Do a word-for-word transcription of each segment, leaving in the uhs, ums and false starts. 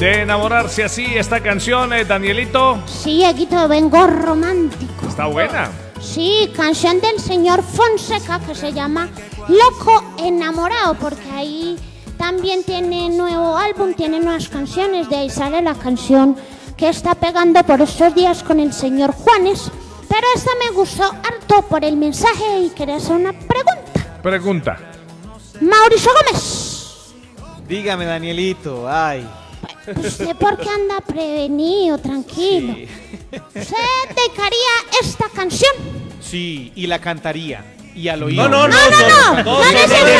de enamorarse así esta canción, eh, Danielito. Sí, Eguito, vengo romántico. Está buena. Sí, canción del señor Fonseca que se llama Loco Enamorado, porque ahí también tiene nuevo álbum, tiene nuevas canciones, de ahí sale la canción que está pegando por estos días con el señor Juanes, pero esta me gustó harto por el mensaje y quería hacer una pregunta. Pregunta. Mauricio Gómez. Dígame, Danielito, ay. ¿Usted por qué anda prevenido, tranquilo? Sí. ¿Usted dedicaría esta canción? Sí, y la cantaría. Y al oído. No, no, no, No, no, no, no, no, no,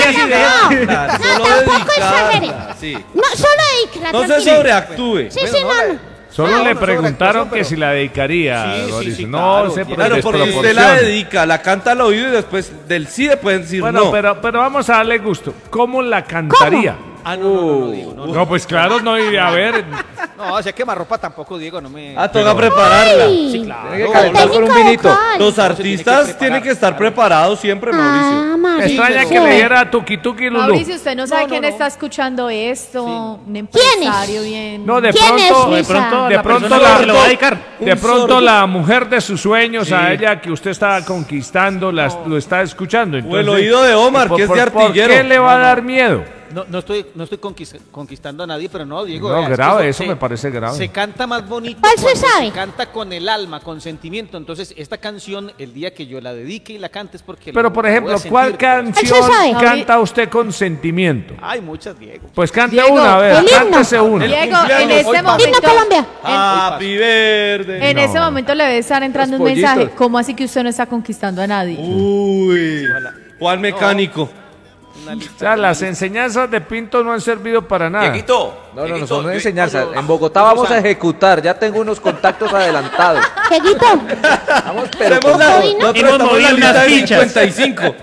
no, no, solo tampoco exagere. dedicarla, sí. No, solo dedíquela, No se tranquilo. sobreactúe. Sí, sí, no, no. Solo Ah, le bueno, preguntaron sobre- que si la dedicaría, Sí, sí, Mauricio. sí, No claro. se Claro, Claro, porque usted la dedica, la canta al oído y después del sí le pueden decir Bueno, no. pero, pero vamos a darle gusto. ¿Cómo la cantaría? Ah, no, no, no, no, Diego, no, no. No, pues claro, no iría a ver. No, o sea, quemarropa tampoco, Diego, no me... Ah, toca prepararla. Ay, Sí, claro. Tiene que calentar con un técnica vinito. vocal. Los Eso artistas tiene que tienen que preparar, estar claro. preparados siempre, Mauricio. Ah, Me Mauricio. extraña que le diera tuki tuki Lulú. Mauricio, usted no sabe No, no, quién no. está escuchando esto, un ¿Quién empresario es? bien. No, de ¿Quién pronto, es, de Lisa? pronto, de la pronto persona la, que se lo va a dedicar. de Un pronto sordo. la mujer de sus sueños, a ella que usted está conquistando, la- lo está escuchando. O el Entonces, oído de Omar, ¿por- que es por- de artillero. ¿Por qué le va a No, no. dar miedo? No, no estoy, no estoy conquist- conquistando a nadie, pero no, Diego. No, vea, es que grave, eso me parece grave. Se canta más bonito ¿Cuál se cuando sabe? se canta con el alma, con sentimiento. Entonces, esta canción, el día que yo la dedique y la cante es porque... Pero lo- por lo voy a ejemplo, sentir, ¿cuál pues. canción ¿Él se sabe? canta usted con sentimiento? Hay muchas, Diego. Pues cante Diego, una, a ver, el himno. cántese una. Diego, en cumpleaños, este hoy Himno momento, Colombia. Happy verde. en No. ese momento le debe estar entrando Los un mensaje. pollitos. ¿Cómo así que usted no está conquistando a nadie? Uy. ¿Cuál mecánico? Una lista. O sea, las enseñanzas de Pinto no han servido para nada. Dieguito, No, no, no Dieguito, son yo- enseñanzas. cuando- En Bogotá vamos a ejecutar. Ya tengo unos contactos adelantados. Eguito, Vamos, pero Tenemos la, ¿Cocoino? nosotros Hemos estamos en movido la lista unas de fichas. cincuenta y cinco.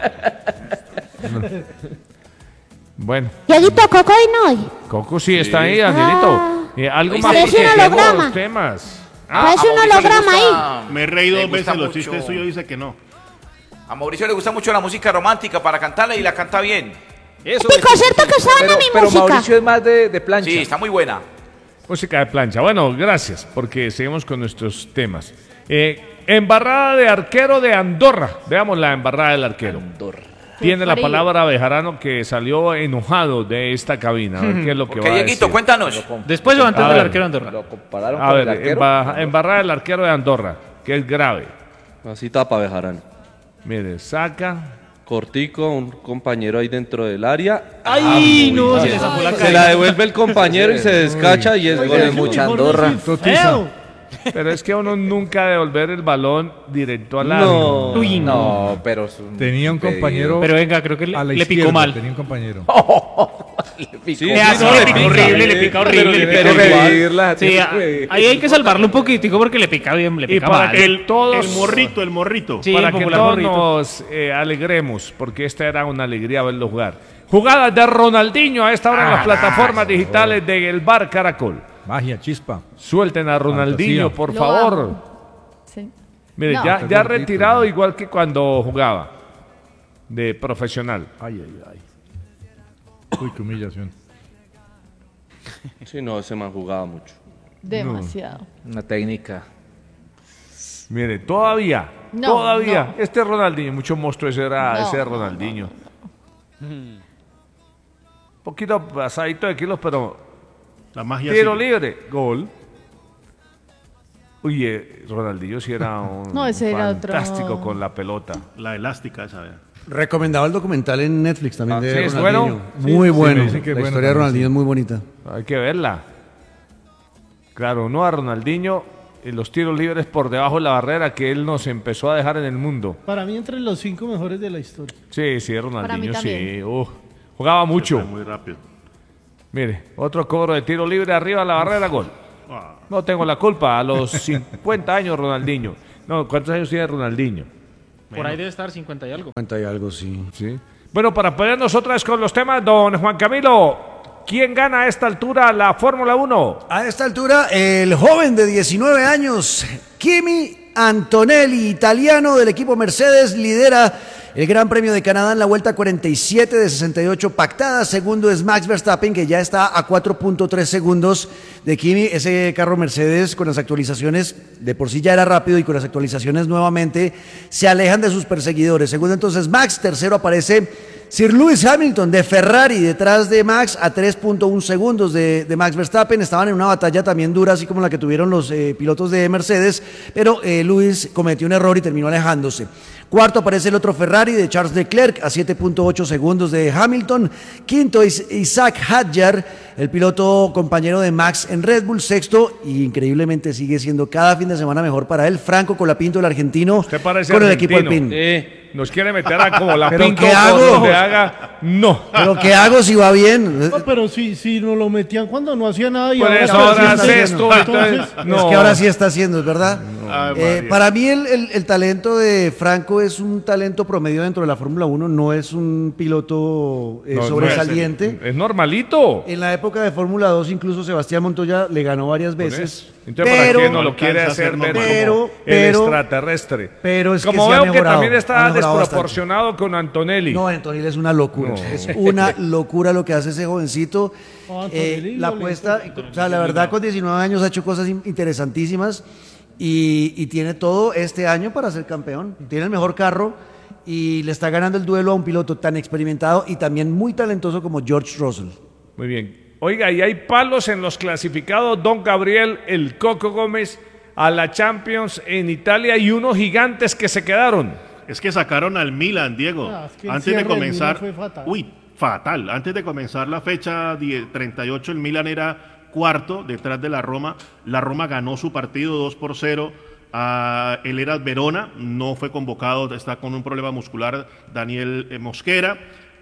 Bueno, Eguito, Coco y no hoy. Coco sí está ahí, Angelito. Ah. Eh, algo Ahí más parece porque un tenemos holograma. los temas. Ah, Parece a un Mauricio le holograma gusta- Me he reído le dos veces, gusta los mucho- chistes suyos dice que no. A Mauricio le gusta mucho la música romántica para cantarla y la canta bien. Eso Pico, es. ¿cierto que saben pero, mi pero música? Mauricio es más de, de plancha. Sí, está muy buena. Música de plancha. Bueno, gracias, porque seguimos con nuestros temas. Eh, embarrada de arquero de Andorra. Veamos la embarrada del arquero. Tiene la frío. palabra Bejarano, que salió enojado de esta cabina. A ver qué es lo que Ok, va a Dieguito, decir. cuéntanos. Después o antes del arquero Andorra. Lo compararon A con ver, el arquero. emba- embarrada del arquero de Andorra, que es grave. Así tapa Bejarano. Mire, saca. Cortico, un compañero ahí dentro del área. ¡Ay, no! Se, se la devuelve el compañero y se descacha y es gol. Es mucha Andorra. Pero es que uno nunca devolver el balón directo al No. arco. Uy, no, pero es un Tenía un pedido. compañero. Pero venga, creo que le, a la le picó izquierda, mal. Tenía un compañero. Sí, sí, Le hace- no, le le pica pica, horrible, le sí, pica pero horrible, le tiene pica que horrible. medirla, Sí, tiene a- que medir. ahí hay que salvarlo un poquitico porque le pica bien, le Y pica para mal. que El, todos, el morrito, el morrito. Sí, para el que popular todos morrito. nos eh, alegremos, porque esta era una alegría verlo jugar. Jugadas de Ronaldinho a esta hora en las plataformas digitales del Bar Caracol. Magia, chispa. Suelten a Ronaldinho, Fantasía. por Lo favor. amo. Sí. Mire, No. ya, Está ya gordito, retirado ¿no? igual que cuando jugaba de profesional. Ay, ay, ay. Uy, qué humillación. Sí, no, ese man jugaba mucho. Demasiado. Una técnica. Mire, todavía, No, todavía, no. este Ronaldinho, mucho monstruo ese era No, ese no, Ronaldinho. Poquito pasadito de kilos, pero La magia tiro sigue. libre, gol. Uy, eh, Ronaldinho sí era un No, ese era otro. fantástico con la pelota. La elástica esa, vea. Recomendaba el documental en Netflix también Ah, de sí, ¿es Ronaldinho. bueno? Muy Sí, sí, bueno. me dicen que es la bueno historia de también, Ronaldinho sí. es muy bonita. Hay que verla. Claro, uno a Ronaldinho en los tiros libres por debajo de la barrera que él nos empezó a dejar en el mundo. Para mí, entre los cinco mejores de la historia. Sí, sí, Ronaldinho, sí. también. Uf, jugaba mucho. Fue muy rápido. Mire, otro cobro de tiro libre arriba de la barrera, gol. Ah, No tengo la culpa, a los cincuenta años Ronaldinho. No, ¿cuántos años tiene Ronaldinho? Por ahí debe estar cincuenta y algo. Cuenta y algo, sí. Sí. Bueno, para ponernos otra vez con los temas, don Juan Camilo, ¿quién gana a esta altura la Fórmula uno? A esta altura, el joven de diecinueve años, Kimi Antonelli, italiano del equipo Mercedes, lidera el Gran Premio de Canadá en la vuelta cuarenta y siete de sesenta y ocho pactada. Segundo es Max Verstappen, que ya está a cuatro punto tres segundos de Kimi. Ese carro Mercedes con las actualizaciones, de por sí ya era rápido y con las actualizaciones nuevamente se alejan de sus perseguidores. Segundo entonces Max, tercero aparece Sir Lewis Hamilton de Ferrari, detrás de Max a tres punto uno segundos de, de Max Verstappen. Estaban en una batalla también dura, así como la que tuvieron los eh, pilotos de Mercedes, pero eh, Lewis cometió un error y terminó alejándose. Cuarto aparece el otro Ferrari de Charles Leclerc a siete punto ocho segundos de Hamilton. Quinto es Isaac Hadjar, el piloto compañero de Max en Red Bull. Sexto, y increíblemente sigue siendo cada fin de semana mejor para él, Franco Colapinto, el argentino, Usted parece con el argentino. equipo Alpine. Eh, nos quiere meter a como la ¿Pero pinto qué hago? por donde haga. No. ¿Pero qué hago si va bien? No, pero si, si nos lo metían cuando no hacía nada y Por ahora, eso sí ahora está hace haciendo. esto, entonces, Entonces, no. Es que ahora sí está haciendo, es verdad. Ay, Eh, María. para mí el, el- el talento de Franco es un talento promedio dentro de la Fórmula uno, no es un piloto eh, No, no sobresaliente. Es, es normalito. En la época de Fórmula dos incluso Sebastián Montoya le ganó varias veces. Entonces, ¿para pero, qué no lo quiere alcanza a hacer ser ver normal. Pero- como el pero- extraterrestre? pero es que como sí ha veo que mejorado, también ha está mejorado desproporcionado con Antonelli. No, Antonelli es una locura. No. Es una locura lo que hace ese jovencito. No, Eh, Antonelli la lo apuesta, listo. o sea, la verdad, con diecinueve años ha hecho cosas in- interesantísimas y, y tiene todo este año para ser campeón. Tiene el mejor carro y le está ganando el duelo a un piloto tan experimentado y también muy talentoso como George Russell. Muy bien. Oiga, y hay palos en los clasificados. Don Gabriel, el Coco Gómez, a la Champions en Italia y unos gigantes que se quedaron. Es que sacaron al Milan, Diego. Ah, es que el Antes cierre de del comenzar. Milan fue fatal. Uy, fatal. Antes de comenzar la fecha diez treinta y ocho, el Milan era cuarto detrás de la Roma. La Roma ganó su partido dos por cero. a el Eras Verona, no fue convocado, está con un problema muscular Daniel eh, Mosquera.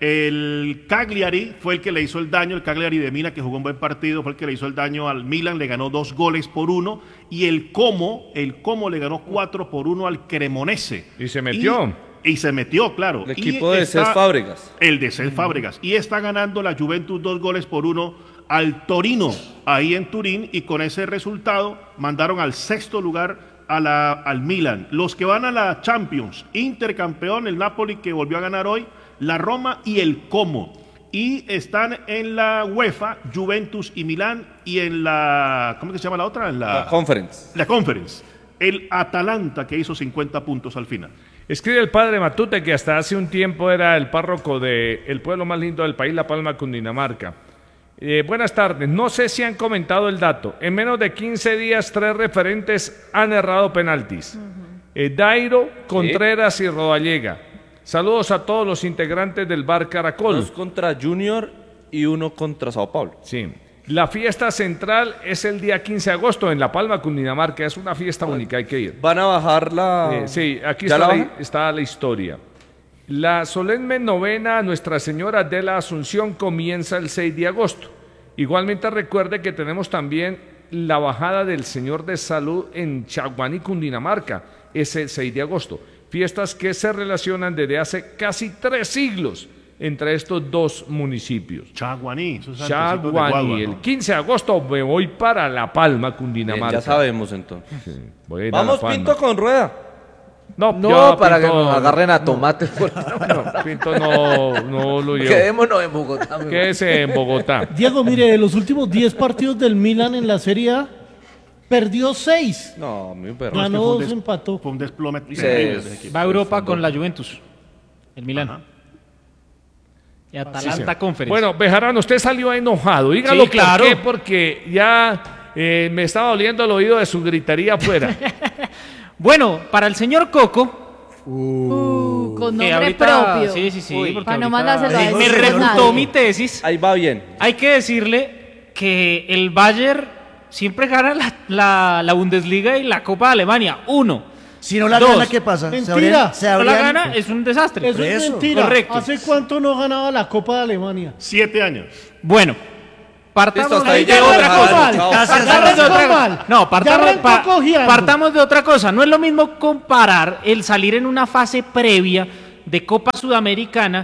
El Cagliari fue el que le hizo el daño, el Cagliari de Mina, que jugó un buen partido, fue el que le hizo el daño al Milan, le ganó dos goles por uno, y el Como, el Como le ganó cuatro por uno al Cremonese. Y se metió. Y, y se metió, claro. El Y equipo de está- Cés Fábregas. El de Cés Fábregas. Y está ganando la Juventus dos goles por uno al Torino, ahí en Turín, y con ese resultado mandaron al sexto lugar a la, al Milan. Los que van a la Champions, Intercampeón, el Napoli, que volvió a ganar hoy, la Roma y el Como. Y están en la UEFA, Juventus y Milán, y en la, ¿cómo que se llama la otra? En la, La Conference. La Conference. El Atalanta, que hizo cincuenta puntos al final. Escribe el padre Matute, que hasta hace un tiempo era el párroco del pueblo más lindo del país, La Palma, Cundinamarca. Eh, buenas tardes, no sé si han comentado el dato. En menos de quince días, tres referentes han errado penaltis. Eh, Dairo, Contreras y Rodallega. Saludos a todos los integrantes del Bar Caracol. Dos contra Junior y uno contra Sao Paulo. Sí. La fiesta central es el día quince de agosto en La Palma, Cundinamarca. Es una fiesta única, hay que ir. Van a bajar la... Eh, sí, aquí ¿Ya está la la, bajan? está la historia. La solemne novena a Nuestra Señora de la Asunción comienza el seis de agosto. Igualmente recuerde que tenemos también la bajada del Señor de Salud en Chaguaní, Cundinamarca, ese seis de agosto. Fiestas que se relacionan desde hace casi tres siglos entre estos dos municipios. Chaguaní, eso es antecitos de Chaguaní, Guagua, el ¿no? quince de agosto me voy para La Palma, Bien, Cundinamarca. ya sabemos entonces. Sí, voy a ir a Vamos, La Palma. Pinto con rueda. No, No, ya para que Pinto- nos agarren a tomates. No, Pinto no, no lo llevo. Quedémonos en Bogotá. mi Quédese en Bogotá. Diego, mire, de los últimos diez partidos del Milan en la Serie A, perdió seis. No, mi perro. Ganó fue un dos, des- empató. Fue un desplome Sí. terrible de ese equipo. Va a Europa con la Juventus, el Milan. Ajá. Y Atalanta Conference. Bueno, Bejarano, usted salió enojado. Dígalo Sí, claro. por qué, porque ya eh, me estaba doliendo el oído de su gritería afuera. Bueno, para el señor Coco, Uh, con que nombre ahorita, propio. sí, sí, sí, Uy, porque para no ahorita mandárselo a me- me decir a refutó nadie. mi tesis. Ahí va bien. Hay que decirle que el Bayern siempre gana la, la- la Bundesliga y la Copa de Alemania. Uno. Si no la Dos. gana, ¿qué pasa? Se Mentira. habrían- se Si no la habrían- gana es un desastre. Eso es eso. mentira. Correcto. ¿Hace cuánto no ganaba la Copa de Alemania? Siete años. Bueno, partamos Listo, hasta ahí de llegó, otra Alejandro, cosa. chao. Gracias, Partamos de arrancó otra- mal. No, partamos, Ya pa- arrancó cojeando. partamos de otra cosa. No es lo mismo comparar el salir en una fase previa de Copa Sudamericana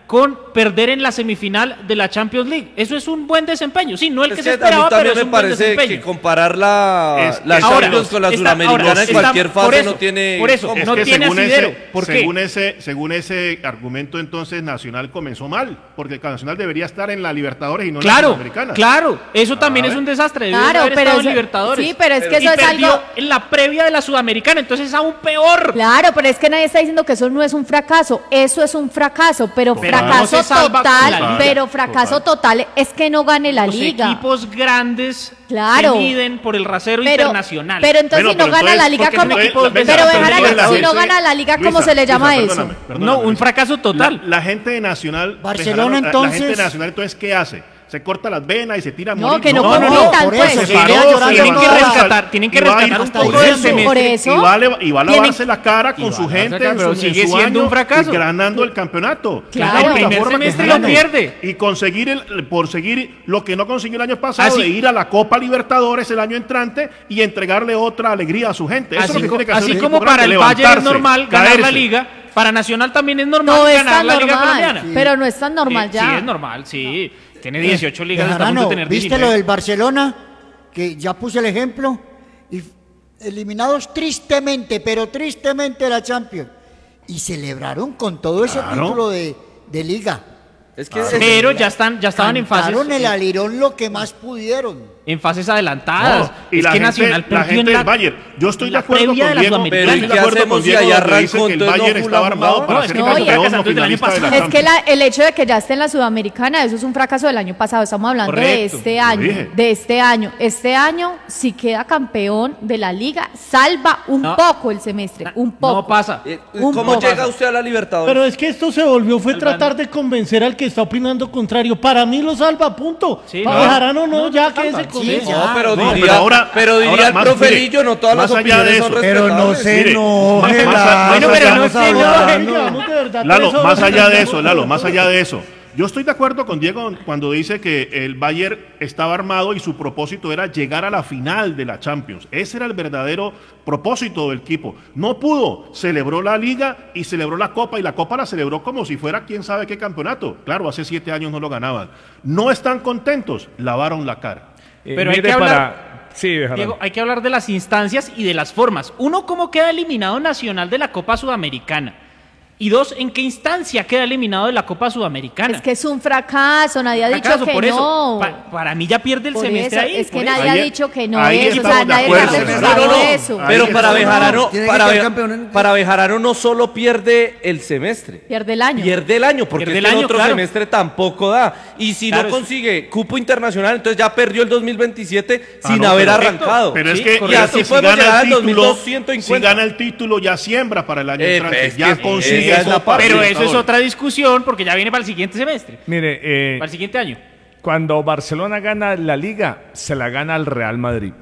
con perder en la semifinal de la Champions League. Eso es un buen desempeño. Sí, no el Es que que se a mí esperaba, pero también es me un buen parece desempeño. que comparar la, Es- la ahora, Champions con la está- Sudamericana ahora, en está- cualquier por fase eso, no tiene... por eso, Es no que tiene según asidero. ese, ¿Por qué? según ese, según ese argumento, entonces Nacional comenzó mal, porque el Nacional debería estar en la Libertadores y no en la Claro, Sudamericana. claro, eso también A es ver. un desastre. Debió Claro, haber pero estado en eso- Libertadores. sí, pero es que Y eso es perdió algo- en la previa de la Sudamericana, entonces es aún peor. Claro, pero es que nadie está diciendo que eso no es un fracaso, eso es un fracaso, pero Pero fracaso no se salva con total, la liga. pero fracaso total es que no gane la Los liga. equipos grandes Claro. se miden por el rasero Pero, internacional. pero entonces Bueno, si no pero gana la entonces, liga, porque ¿cómo? son equipos venga, Pero pero déjala, entonces si la- no gana la liga, ¿cómo Luisa, se le llama Luisa, eso? perdóname, perdóname, No, un Luisa. fracaso total. La, la gente de Nacional, Barcelona, dejaron- la- entonces- La gente de Nacional, entonces, ¿qué hace? Se corta las venas y se tira a No, morir. que no no, no, compitan, por pues. eso, Se sí, paró, ya se llorando tienen que levantó, rescatar, tienen que y va a ir rescatar un por poco del eso, semestre. Por eso. Y va a, leva- y va a Tienen- lavarse la cara con y su va a gente sacar, en pero su, sigue en su siendo año un fracaso. y ganando el campeonato. Claro. La única El primer forma que semestre se lo gane. pierde. Y conseguir el, por seguir lo que no consiguió el año pasado, Así- de ir a la Copa Libertadores el año entrante y entregarle otra alegría a su gente. Eso es Así, lo que co- tiene que hacer así un como equipo para grande, el Bayern es levantarse, normal ganar la caerse. liga, para Nacional también es normal No es ganar tan la liga normal, colombiana. pero no es tan normal Sí, ya. Sí, es normal, sí. Tiene dieciocho ligas, está a punto Bejarano, de tener ¿viste diecinueve. lo del Barcelona? Que ya puse el ejemplo. Y eliminados tristemente, pero tristemente de la Champions. Y celebraron con todo ese Claro. título de, de liga. Es que Pero ya están, ya estaban en fases, Cantaron el alirón lo que más pudieron. en fases adelantadas. No, y es la que gente, Nacional la perdió gente en del la, Bayern. Yo estoy en de la acuerdo previa con de la Diego. Sudamericana. Pero ¿y estoy qué de acuerdo hacemos con si Diego allá donde dice arrancó, que el entonces no Bayern estaba jugamos armado nada? para No, ser no, campeón y acá o Santos del año finalista de la pasado. Es que Champions. la- el hecho de que ya esté en la Sudamericana, eso es un fracaso del año pasado. Estamos hablando de Correcto, este lo año. dije. De este año. Este año, si queda campeón de la liga, salva un No. poco el semestre. Un poco. No pasa. Eh, Un ¿Cómo poco. llega usted a la Libertadores? Pero es que esto se volvió, fue Salvando. tratar de convencer al que está opinando contrario. Para mí lo salva, punto. Sí, Para no. Bejarano no, No, ya no quédese salva. con Sí, eso. ya. No, pero No, diría, pero ahora- pero diría ahora el más, profe mire, Lillo, no todas las más allá de opiniones eso, son Pero no respetables. se Mire, enoje, más- más- Lalo, bueno, pero no estamos se hablando. enoje. Llevamos de verdad Lalo, tres más horas allá de hablando. eso, Lalo, más allá de eso. Yo estoy de acuerdo con Diego cuando dice que el Bayern estaba armado y su propósito era llegar a la final de la Champions. Ese era el verdadero propósito del equipo. No pudo, celebró la Liga y celebró la Copa, y la Copa la celebró como si fuera quién sabe qué campeonato. Claro, hace siete años no lo ganaban. No están contentos, lavaron la cara. Eh, Pero hay mire que hablar- para- Sí, Bejarano. Diego, hay que hablar de las instancias y de las formas. Uno, cómo queda eliminado Nacional de la Copa Sudamericana. Y dos, en qué instancia queda eliminado de la Copa Sudamericana. Es que es un fracaso, nadie ha Fracaso, dicho que por no. eso, pa- para mí ya pierde el Por semestre eso, ahí. es que por nadie eso. ha Ahí- dicho que no ahí es, o estamos sea, de nadie acuerdo. está No, reflejado no, no. eso. Ahí Pero que para estamos- Bejarano, Tiene que para, quedar Be- campeón en- para Bejarano no solo pierde el semestre, Pierde el año. pierde el año, porque Pierde es el que el año, otro claro. semestre tampoco da. Y si Claro, no es- consigue cupo internacional, entonces ya perdió el dos mil veintisiete Ah, sin no, haber pero- arrancado. Pero es Sí, que, correcto. Y así si podemos gana llegar el al dos mil título, doscientos si cincuenta. gana el título, ya siembra para el año Eh, entrante. es Ya que consigue esa es la Copa parte. Pero eso es Libertadores. otra discusión porque ya viene para el siguiente semestre, Mire, eh, para el siguiente año. cuando Barcelona gana la liga, se la gana al Real Madrid.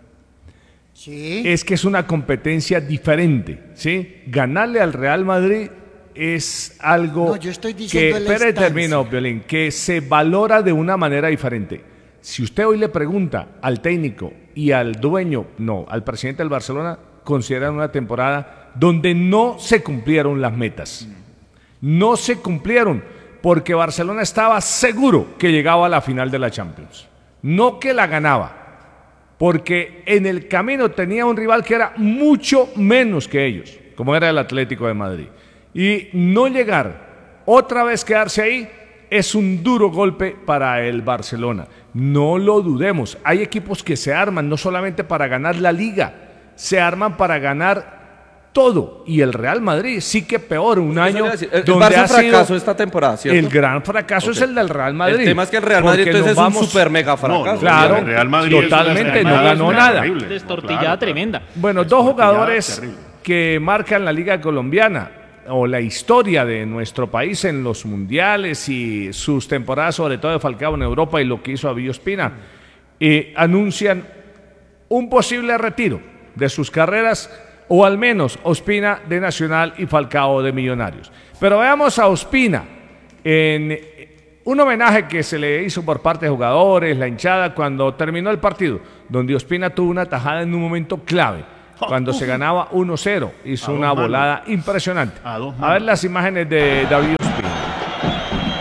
Sí. Es que es una competencia diferente, ¿sí? Ganarle al Real Madrid es algo No, yo estoy que, diciendo la espere, instancia. termino, Violín, que se valora de una manera diferente. Si usted hoy le pregunta al técnico y al dueño, no, al presidente del Barcelona, consideran una temporada donde no se cumplieron las metas. No se cumplieron porque Barcelona estaba seguro que llegaba a la final de la Champions. No que la ganaba, porque en el camino tenía un rival que era mucho menos que ellos, como era el Atlético de Madrid. Y no llegar, otra vez quedarse ahí, es un duro golpe para el Barcelona. No lo dudemos, hay equipos que se arman no solamente para ganar la Liga, se arman para ganar todo. Y el Real Madrid sí que peor, un Eso le año iba a decir. El donde Barça ha sido fracasó esta temporada, ¿cierto? el gran fracaso Ok. es el del Real Madrid. El tema es que el Real Madrid Porque entonces nos es un vamos- super mega No, fracaso. no, Claro, el Real Madrid es una totalmente, no estrella, ganó es nada. terrible. Destortillada Claro, claro. tremenda. Bueno, dos Destortillada, jugadores terrible. que marcan la liga colombiana o la historia de nuestro país en los mundiales y sus temporadas, sobre todo de Falcao en Europa y lo que hizo Avillo Ospina, eh, anuncian un posible retiro de sus carreras, o al menos Ospina de Nacional y Falcao de Millonarios. Pero veamos a Ospina en un homenaje que se le hizo por parte de jugadores, la hinchada, cuando terminó el partido, donde Ospina tuvo una tajada en un momento clave, cuando se ganaba uno cero, hizo A dos una manos. volada impresionante. A dos A ver manos. las imágenes de David Ospina.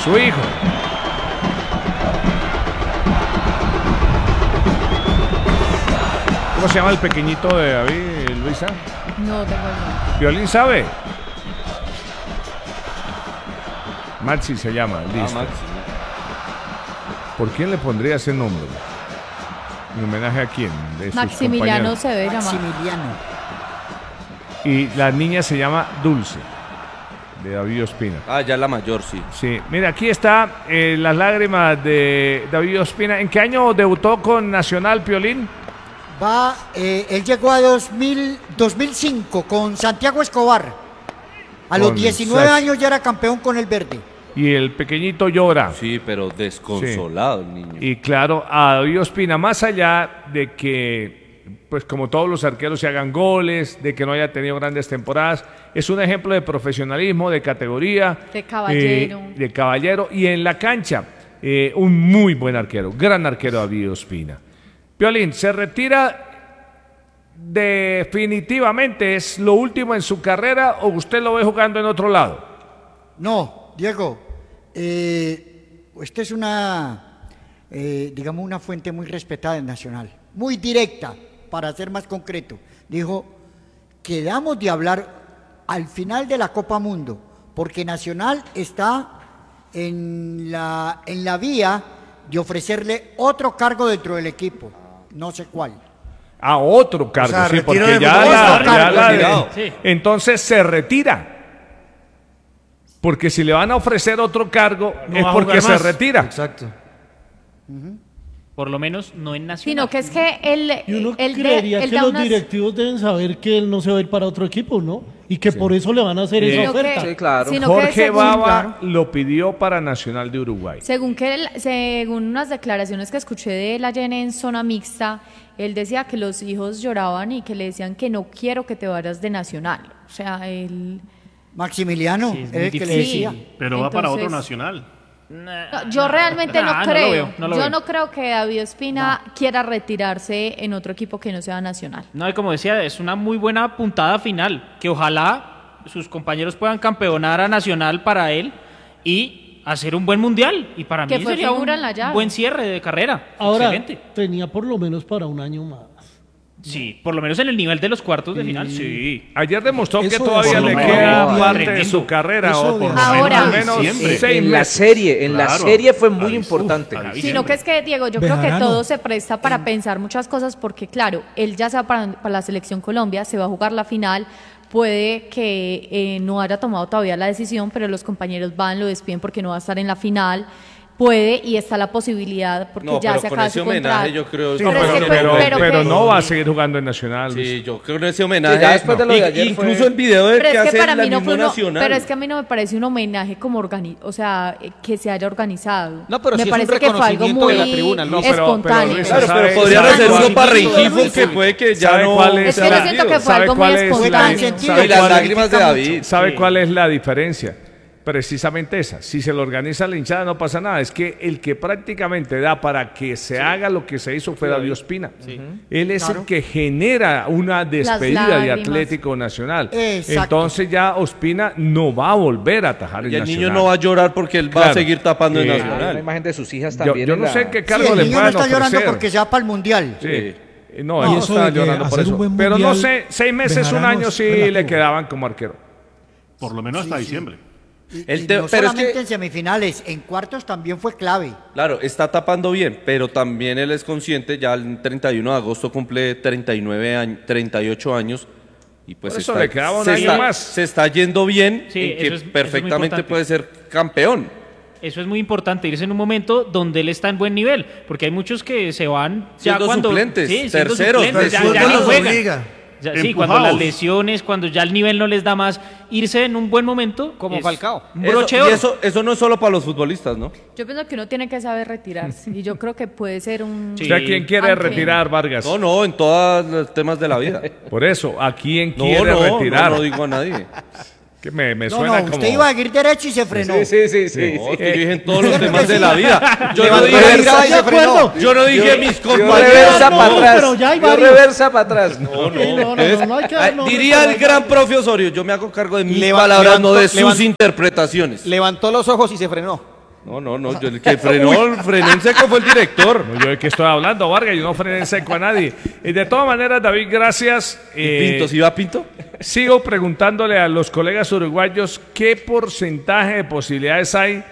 Su hijo. ¿Cómo se llama el pequeñito de David, Luisa? No tengo el nombre. ¿Violín sabe? Maxi se llama, listo. Ah, Maxi. ¿Por quién le pondría ese nombre? ¿En homenaje a quién? De sus Maximiliano compañeros. se debe llamar. Maximiliano. Y la niña se llama Dulce, de David Ospina. Ah, ya la mayor, sí. Sí, mira, aquí está eh, las lágrimas de David Ospina. ¿En qué año debutó con Nacional, Piolín? Va, eh, él llegó a dos mil, dos mil cinco con Santiago Escobar. A los Con diecinueve Sach- años ya era campeón con el verde. Y el pequeñito llora. Sí, pero desconsolado el niño. Y claro, a David Ospina, más allá de que, pues como todos los arqueros se hagan goles, de que no haya tenido grandes temporadas, es un ejemplo de profesionalismo, de categoría. De caballero. eh, de caballero. Y en la cancha, eh, un muy buen arquero, gran arquero David Ospina. Piolín, se retira definitivamente, ¿es lo último en su carrera o usted lo ve jugando en otro lado? No, Diego, eh, esta es una, eh, digamos, una fuente muy respetada en Nacional, muy directa, para ser más concreto. Dijo, quedamos de hablar al final de la Copa Mundo, porque Nacional está en la, en la vía de ofrecerle otro cargo dentro del equipo, no sé cuál. A otro cargo, O sea, sí, retiro porque del ya fútbol, la, otro ya cargo, la- retirado. Sí. entonces se retira. Porque si le van a ofrecer otro cargo No es va a porque jugar se más. retira. Exacto. Por lo menos no en Nacional. Sino que es que él, Y uno él, de- creería él que da los unas- directivos deben saber que él no se va a ir para otro equipo, ¿no? Y que por eso le van a hacer Sí. esa Sino que- oferta. Sí, claro. Sino que Jorge según- Baba claro. lo pidió para Nacional de Uruguay. Según que él- según unas declaraciones que escuché de él ayer en zona mixta, él decía que los hijos lloraban y que le decían que no quiero que te vayas de Nacional. O sea, él Maximiliano, Sí, es es muy el que le difícil. decía. Pero va para otro Entonces- nacional. No, yo realmente Nah, no no lo creo. veo, no lo yo veo. no creo que David Ospina quiera retirarse en otro equipo que no sea Nacional. No, y como decía, es una muy buena puntada final, que ojalá sus compañeros puedan campeonar a Nacional para él y hacer un buen mundial. Y para Que mí fue sería figura un en la llave. buen cierre de carrera. Ahora, Excelente. tenía por lo menos para un año más. Sí, por lo menos en el nivel de los cuartos de final, sí. Ayer demostró que Eso todavía es le por lo queda menos parte de tremendo. su carrera, Eso o por de- lo menos, Ahora- al menos Diciembre. seis En la meses. serie, en la Claro. serie fue muy Uf, importante. a diciembre. Sino que es que, Diego, yo creo que Bejarano. todo se presta para pensar muchas cosas porque, claro, él ya se va para, para la Selección Colombia, se va a jugar la final, puede que eh, no haya tomado todavía la decisión, pero los compañeros van, lo despiden porque no va a estar en la final. Puede y está la posibilidad porque No, ya pero se con acaba ese su contrato. homenaje yo creo... No, Pero es pero, que- pero- pero pero que- no va a seguir jugando en Nacional. Luis. Sí, yo creo que ese homenaje... Sí, ya después de lo de Y- ayer incluso fue- el video de Pero que es que hace para la mí no misma fue uno- Nacional. pero es que a mí no me parece un homenaje como organi o sea, eh, que se haya organizado. No, pero me sí es un parece que fue algo reconocimiento muy de la tribuna, ¿no? No, pero- espontáneo. pero Luis, Claro, ¿sabe- pero podrían sabe hacer cuál- uno para Sí, Rengifo sí, que sí. puede que ya ¿Sabe no... cuál es Es que la- yo siento que fue ¿sabe algo muy cuál es la- espontáneo. ¿sabe Y las cuál- lágrimas de David. ¿Sabe Sí. cuál es la diferencia? Precisamente esa. Si se lo organiza la hinchada no pasa nada. Es que el que prácticamente da para que se haga lo que se hizo fue David Ospina. Él es el que genera una despedida de lágrimas. Atlético Nacional. Exacto. Entonces ya Ospina no va a volver a atajar el Y el Nacional. niño no va a llorar porque él va Claro. a seguir tapando en Sí. Una Nacional. imagen de sus hijas Yo, también. yo en no la- sé qué Sí, cargo el le niño no puedan está llorando ofrecer. porque se va para el Mundial. Sí. Eh, No, Y él no eso está de que llorando por hacer eso. un buen Pero no mundial, sé, seis meses, un Bejarano año es sí relativo. le quedaban como arquero. Por lo menos hasta diciembre. Y, El y te- no pero es solamente que- en semifinales, en cuartos también fue clave. Claro, está tapando bien, pero también él es consciente, ya el treinta y uno de agosto cumple treinta y nueve años, treinta y ocho años, y pues Por eso está- le quedaba un se año está- más. se está yendo bien, Sí, en eso que es- eso es muy perfectamente importante. puede ser campeón. Eso es muy importante, irse en un momento donde él está en buen nivel, porque hay muchos que se van ya Siendo cuando suplentes, sí, siendo terceros, suplentes, ya, El ya fútbol ni los juegan. obliga. Ya, sí, Empujados. cuando las lesiones, cuando ya el nivel no les da más, irse en un buen momento. Como es Falcao. Un Eso, broche y de oro. eso, eso no es solo para los futbolistas, ¿no? Yo pienso que uno tiene que saber retirarse y yo creo que puede ser un... Sí. ¿Usted a quién quiere Aunque- retirar, Vargas? No, no, en todos los temas de la vida. Por eso, ¿a quién No, quiere no, retirar? no, no digo a nadie. Que me, me No, suena no, como... usted iba a ir derecho y se frenó. Sí, sí, sí, sí. No, sí. es que yo dije en todos los temas de la vida. Yo no Levantó dije, la mirada y se frenó. yo no dije mis Yo compañeros. reversa no, para atrás. pero ya hay Yo varios. reversa para atrás. No, Sí, no, no, ustedes- no, no hay que Ah, dar nombres, diría pero el hay gran varios. profe Osorio, yo me hago cargo de mis Leva- palabras, no de levantó- sus levantó- interpretaciones. Levantó los ojos y se frenó. No, no, no, yo el que frenó, frenó en seco fue el director. No, yo de qué estoy hablando, Vargas, yo no frené en seco a nadie. Y de todas maneras, David, gracias. ¿Y Pinto, si va Pinto? Sigo preguntándole a los colegas uruguayos qué porcentaje de posibilidades hay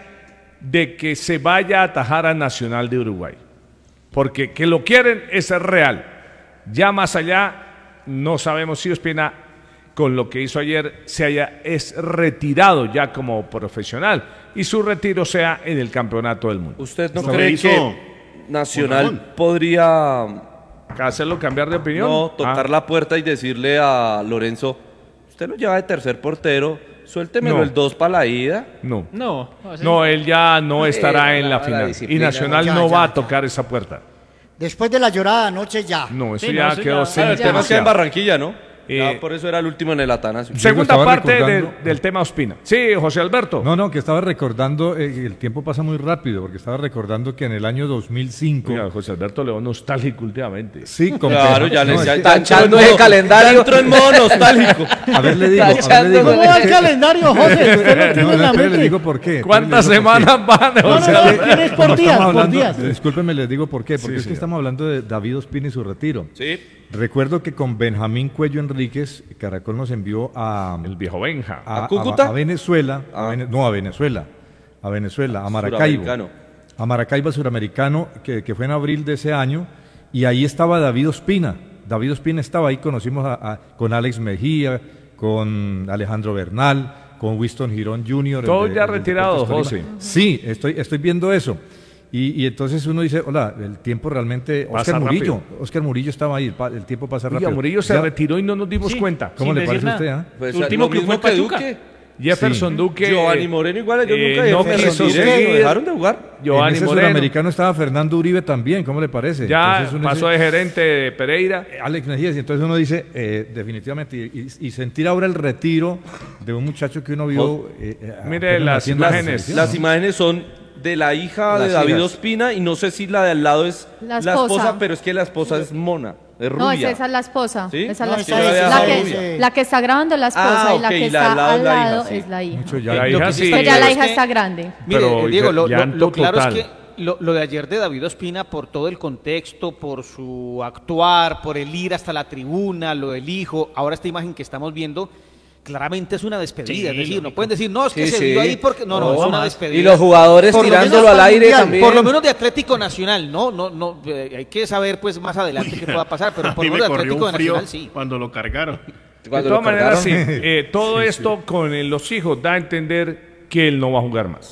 de que se vaya a atajar a Nacional de Uruguay. Porque que lo quieren es real. Ya más allá, no sabemos si Ospina, con lo que hizo ayer, se haya es retirado ya como profesional y su retiro sea en el campeonato del mundo. ¿Usted no cree que Nacional podría hacerlo cambiar de opinión? No, tocar Ah. la puerta y decirle a Lorenzo, usted lo lleva de tercer portero, suéltemelo No. el dos para la ida. No. No. No, él ya no estará Eh, en la- la la final. Y disciplina, Nacional ya, no ya, va a ya. tocar esa puerta. Después de la llorada anoche ya. No, eso Sí, ya no, eso quedó ya- sin Ah, el tema es que en Barranquilla, ¿no? Eh, Ya por eso era el último en el Atanasio. Segunda estaba parte del, recordando- del tema Ospina. Sí, José Alberto. No, no, que estaba recordando, eh, el tiempo pasa muy rápido, porque estaba recordando que en el año dos mil cinco... Oiga, José Alberto León nostálgico últimamente. Sí, con Claro, ya le no, ya, es que- ya entró en modo- ya entró en modo nostálgico. A ver, le digo, a ver, le ¿Cómo digo. va el calendario, José? Usted lo tiene No, en no, la espere, le mente. digo por qué. ¿Cuántas espere, le digo por qué. semanas van, No, José no, no, Alberto? tienes por Como días, estamos por hablando, días. discúlpeme, les digo por qué, porque Sí, es que señor. estamos hablando de David Ospina y su retiro. Sí. Recuerdo que con Benjamín Cuello Enríquez, Caracol nos envió a, El viejo Benja. a, ¿A Cúcuta? a Venezuela, Ah. a Vene- no a Venezuela, a Venezuela, a Maracaibo, Suramericano. a Maracaibo suramericano, que, que fue en abril de ese año, y ahí estaba David Ospina. David Ospina estaba ahí, conocimos a, a- con Alex Mejía, con Alejandro Bernal, con Winston Girón junior Todo el de- ya el de retirado, Deportes Tolima. José. Sí, estoy, estoy viendo eso. Y, y entonces uno dice, hola, el tiempo realmente... Pasa Oscar Murillo, rápido. Oscar Murillo estaba ahí, el, pa- el tiempo pasa Oiga, rápido. Murillo se Ya- retiró y no nos dimos Sí. cuenta. ¿Cómo sin le decir parece a usted? nada. ah? Pues Su último lo club mismo fue que Pachuca. Duque. Jefferson Sí. Duque. Giovanni Moreno igual, ellos eh, nunca no dejaron quiso de seguir, seguir. dejaron de jugar. Giovanni en ese Moreno. suramericano estaba Fernando Uribe también, ¿cómo le parece? Ya Entonces uno pasó dice, de gerente de Pereira. eh, Alex Mejías, y entonces uno dice, eh, definitivamente, y, y- y sentir ahora el retiro de un muchacho que uno vio... eh, eh, Mire apenas las haciendo la imágenes. selección, Las ¿no? imágenes son de la hija Las de David hijas. Ospina y no sé si la de al lado es La la esposa. esposa, pero es que la esposa es mona, es No, rubia. es- esa es la esposa. ¿Sí? Esa es No, la esa esposa. es La, la que, rubia. la que está grabando es la esposa Ah, y la ok, que y la está al lado es al la hija, lado sí. es la hija. Mucho ya- La Lo hija que sí. sí Pero ya creo la es hija que- está grande. Mire, Pero Diego, lo, lo- llanto lo claro total. es que lo, lo de ayer de David Ospina, por todo el contexto, por su actuar, por el ir hasta la tribuna, lo del hijo, ahora esta imagen que estamos viendo, claramente es una despedida. Sí, es decir, no lógico. pueden decir, no, es que Sí, se sí. vio ahí porque. No, no, No, es una más. despedida. Y los jugadores Por lo menos tirándolo al para el aire Mundial, también. Por lo menos de Atlético Nacional, no, no, no, eh, hay que saber pues más adelante qué pueda pasar, pero A por mí lo me menos de corrió Atlético un frío Nacional sí. cuando lo cargaron. De Cuando todas lo maneras, sí. cargaron. eh, todo esto con eh, los hijos da a entender que él no va a jugar más.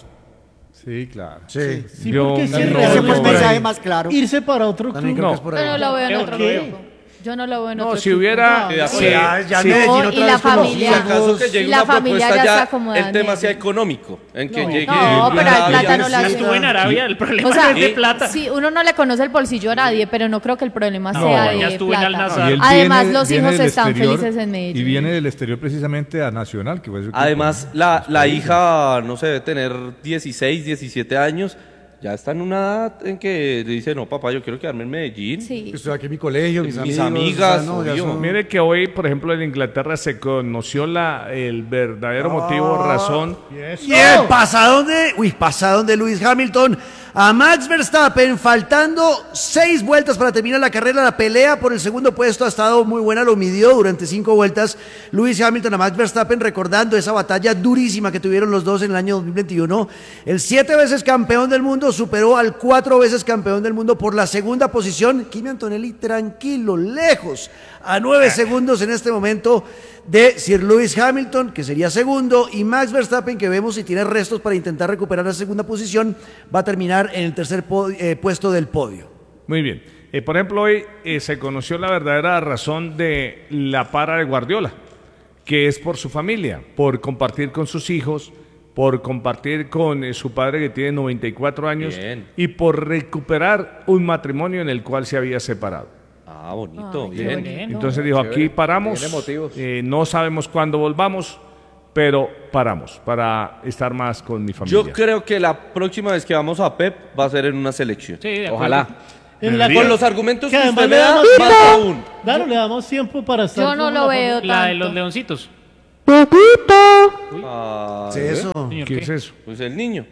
Sí, claro. Sí. Sí, Yo porque no es lo irreal, veo Ese fue el por ahí. mensaje más claro. irse para otro También club. creo No. que es por Yo ahí. no lo veo en ¿Pero otro qué? equipo. Yo no lo veo en No, otro si equipo. hubiera. Eh, sí, pues, Ya, ya sí. Medellín No, otra y la vez con los familia. Si acaso que llegue Y la una familia propuesta ya ya, está acomodada el en tema eso. sea económico, en que No. llegue No, pero Arabia. el plátano la Ya estuvo en Arabia, el problema O sea, no es de plata. sí, uno no le conoce el bolsillo a nadie, pero no creo que el problema No, sea ya de estuvo en plata. Al-Nassr. Y él Además, viene- los viene hijos del están exterior felices en Medellín. Y viene del exterior precisamente a Nacional, que fue su equipo, Además, ¿no? la, la hija, no sé, debe tener dieciséis, diecisiete años, ya está en una edad en que le dice, no, papá, yo quiero quedarme en Medellín. Sí. Estoy aquí en mi colegio, mis, Mis amigos, amigas, o sea, no, ya obvio. son- Mire que hoy, por ejemplo, en Inglaterra se conoció la, el verdadero motivo, razón. Y el pasadón de, uy, pasadón de Lewis Hamilton a Max Verstappen, faltando seis vueltas para terminar la carrera. La pelea por el segundo puesto ha estado muy buena, lo midió durante cinco vueltas Lewis Hamilton a Max Verstappen, recordando esa batalla durísima que tuvieron los dos en el año dos mil veintiuno. El siete veces campeón del mundo superó al cuatro veces campeón del mundo por la segunda posición. Kimi Antonelli tranquilo, lejos, a nueve segundos en este momento de Sir Lewis Hamilton, que sería segundo, y Max Verstappen, que vemos si tiene restos para intentar recuperar la segunda posición, va a terminar en el tercer po- eh, puesto del podio. Muy bien. Eh, por ejemplo, hoy eh, se conoció la verdadera razón de la para de Guardiola, que es por su familia, por compartir con sus hijos, por compartir con eh, su padre que tiene noventa y cuatro años Bien. y por recuperar un matrimonio en el cual se había separado. Ah, bonito, Ay, qué bien. bonito. Entonces dijo, chévere. aquí paramos, Tiene motivos. eh, no sabemos cuándo volvamos, pero paramos para estar más con mi familia. Yo creo que la próxima vez que vamos a Pep va a ser en una selección. Sí, de acuerdo. Ojalá. En la Con los argumentos que, que usted además me le da, damos más tiempo. aún. Claro, le damos tiempo para estar. Yo no con lo la veo familia. La de tanto. los leoncitos. Ah, ¿Qué es eso? Señor, ¿Qué ¿qué? es eso? Pues el niño.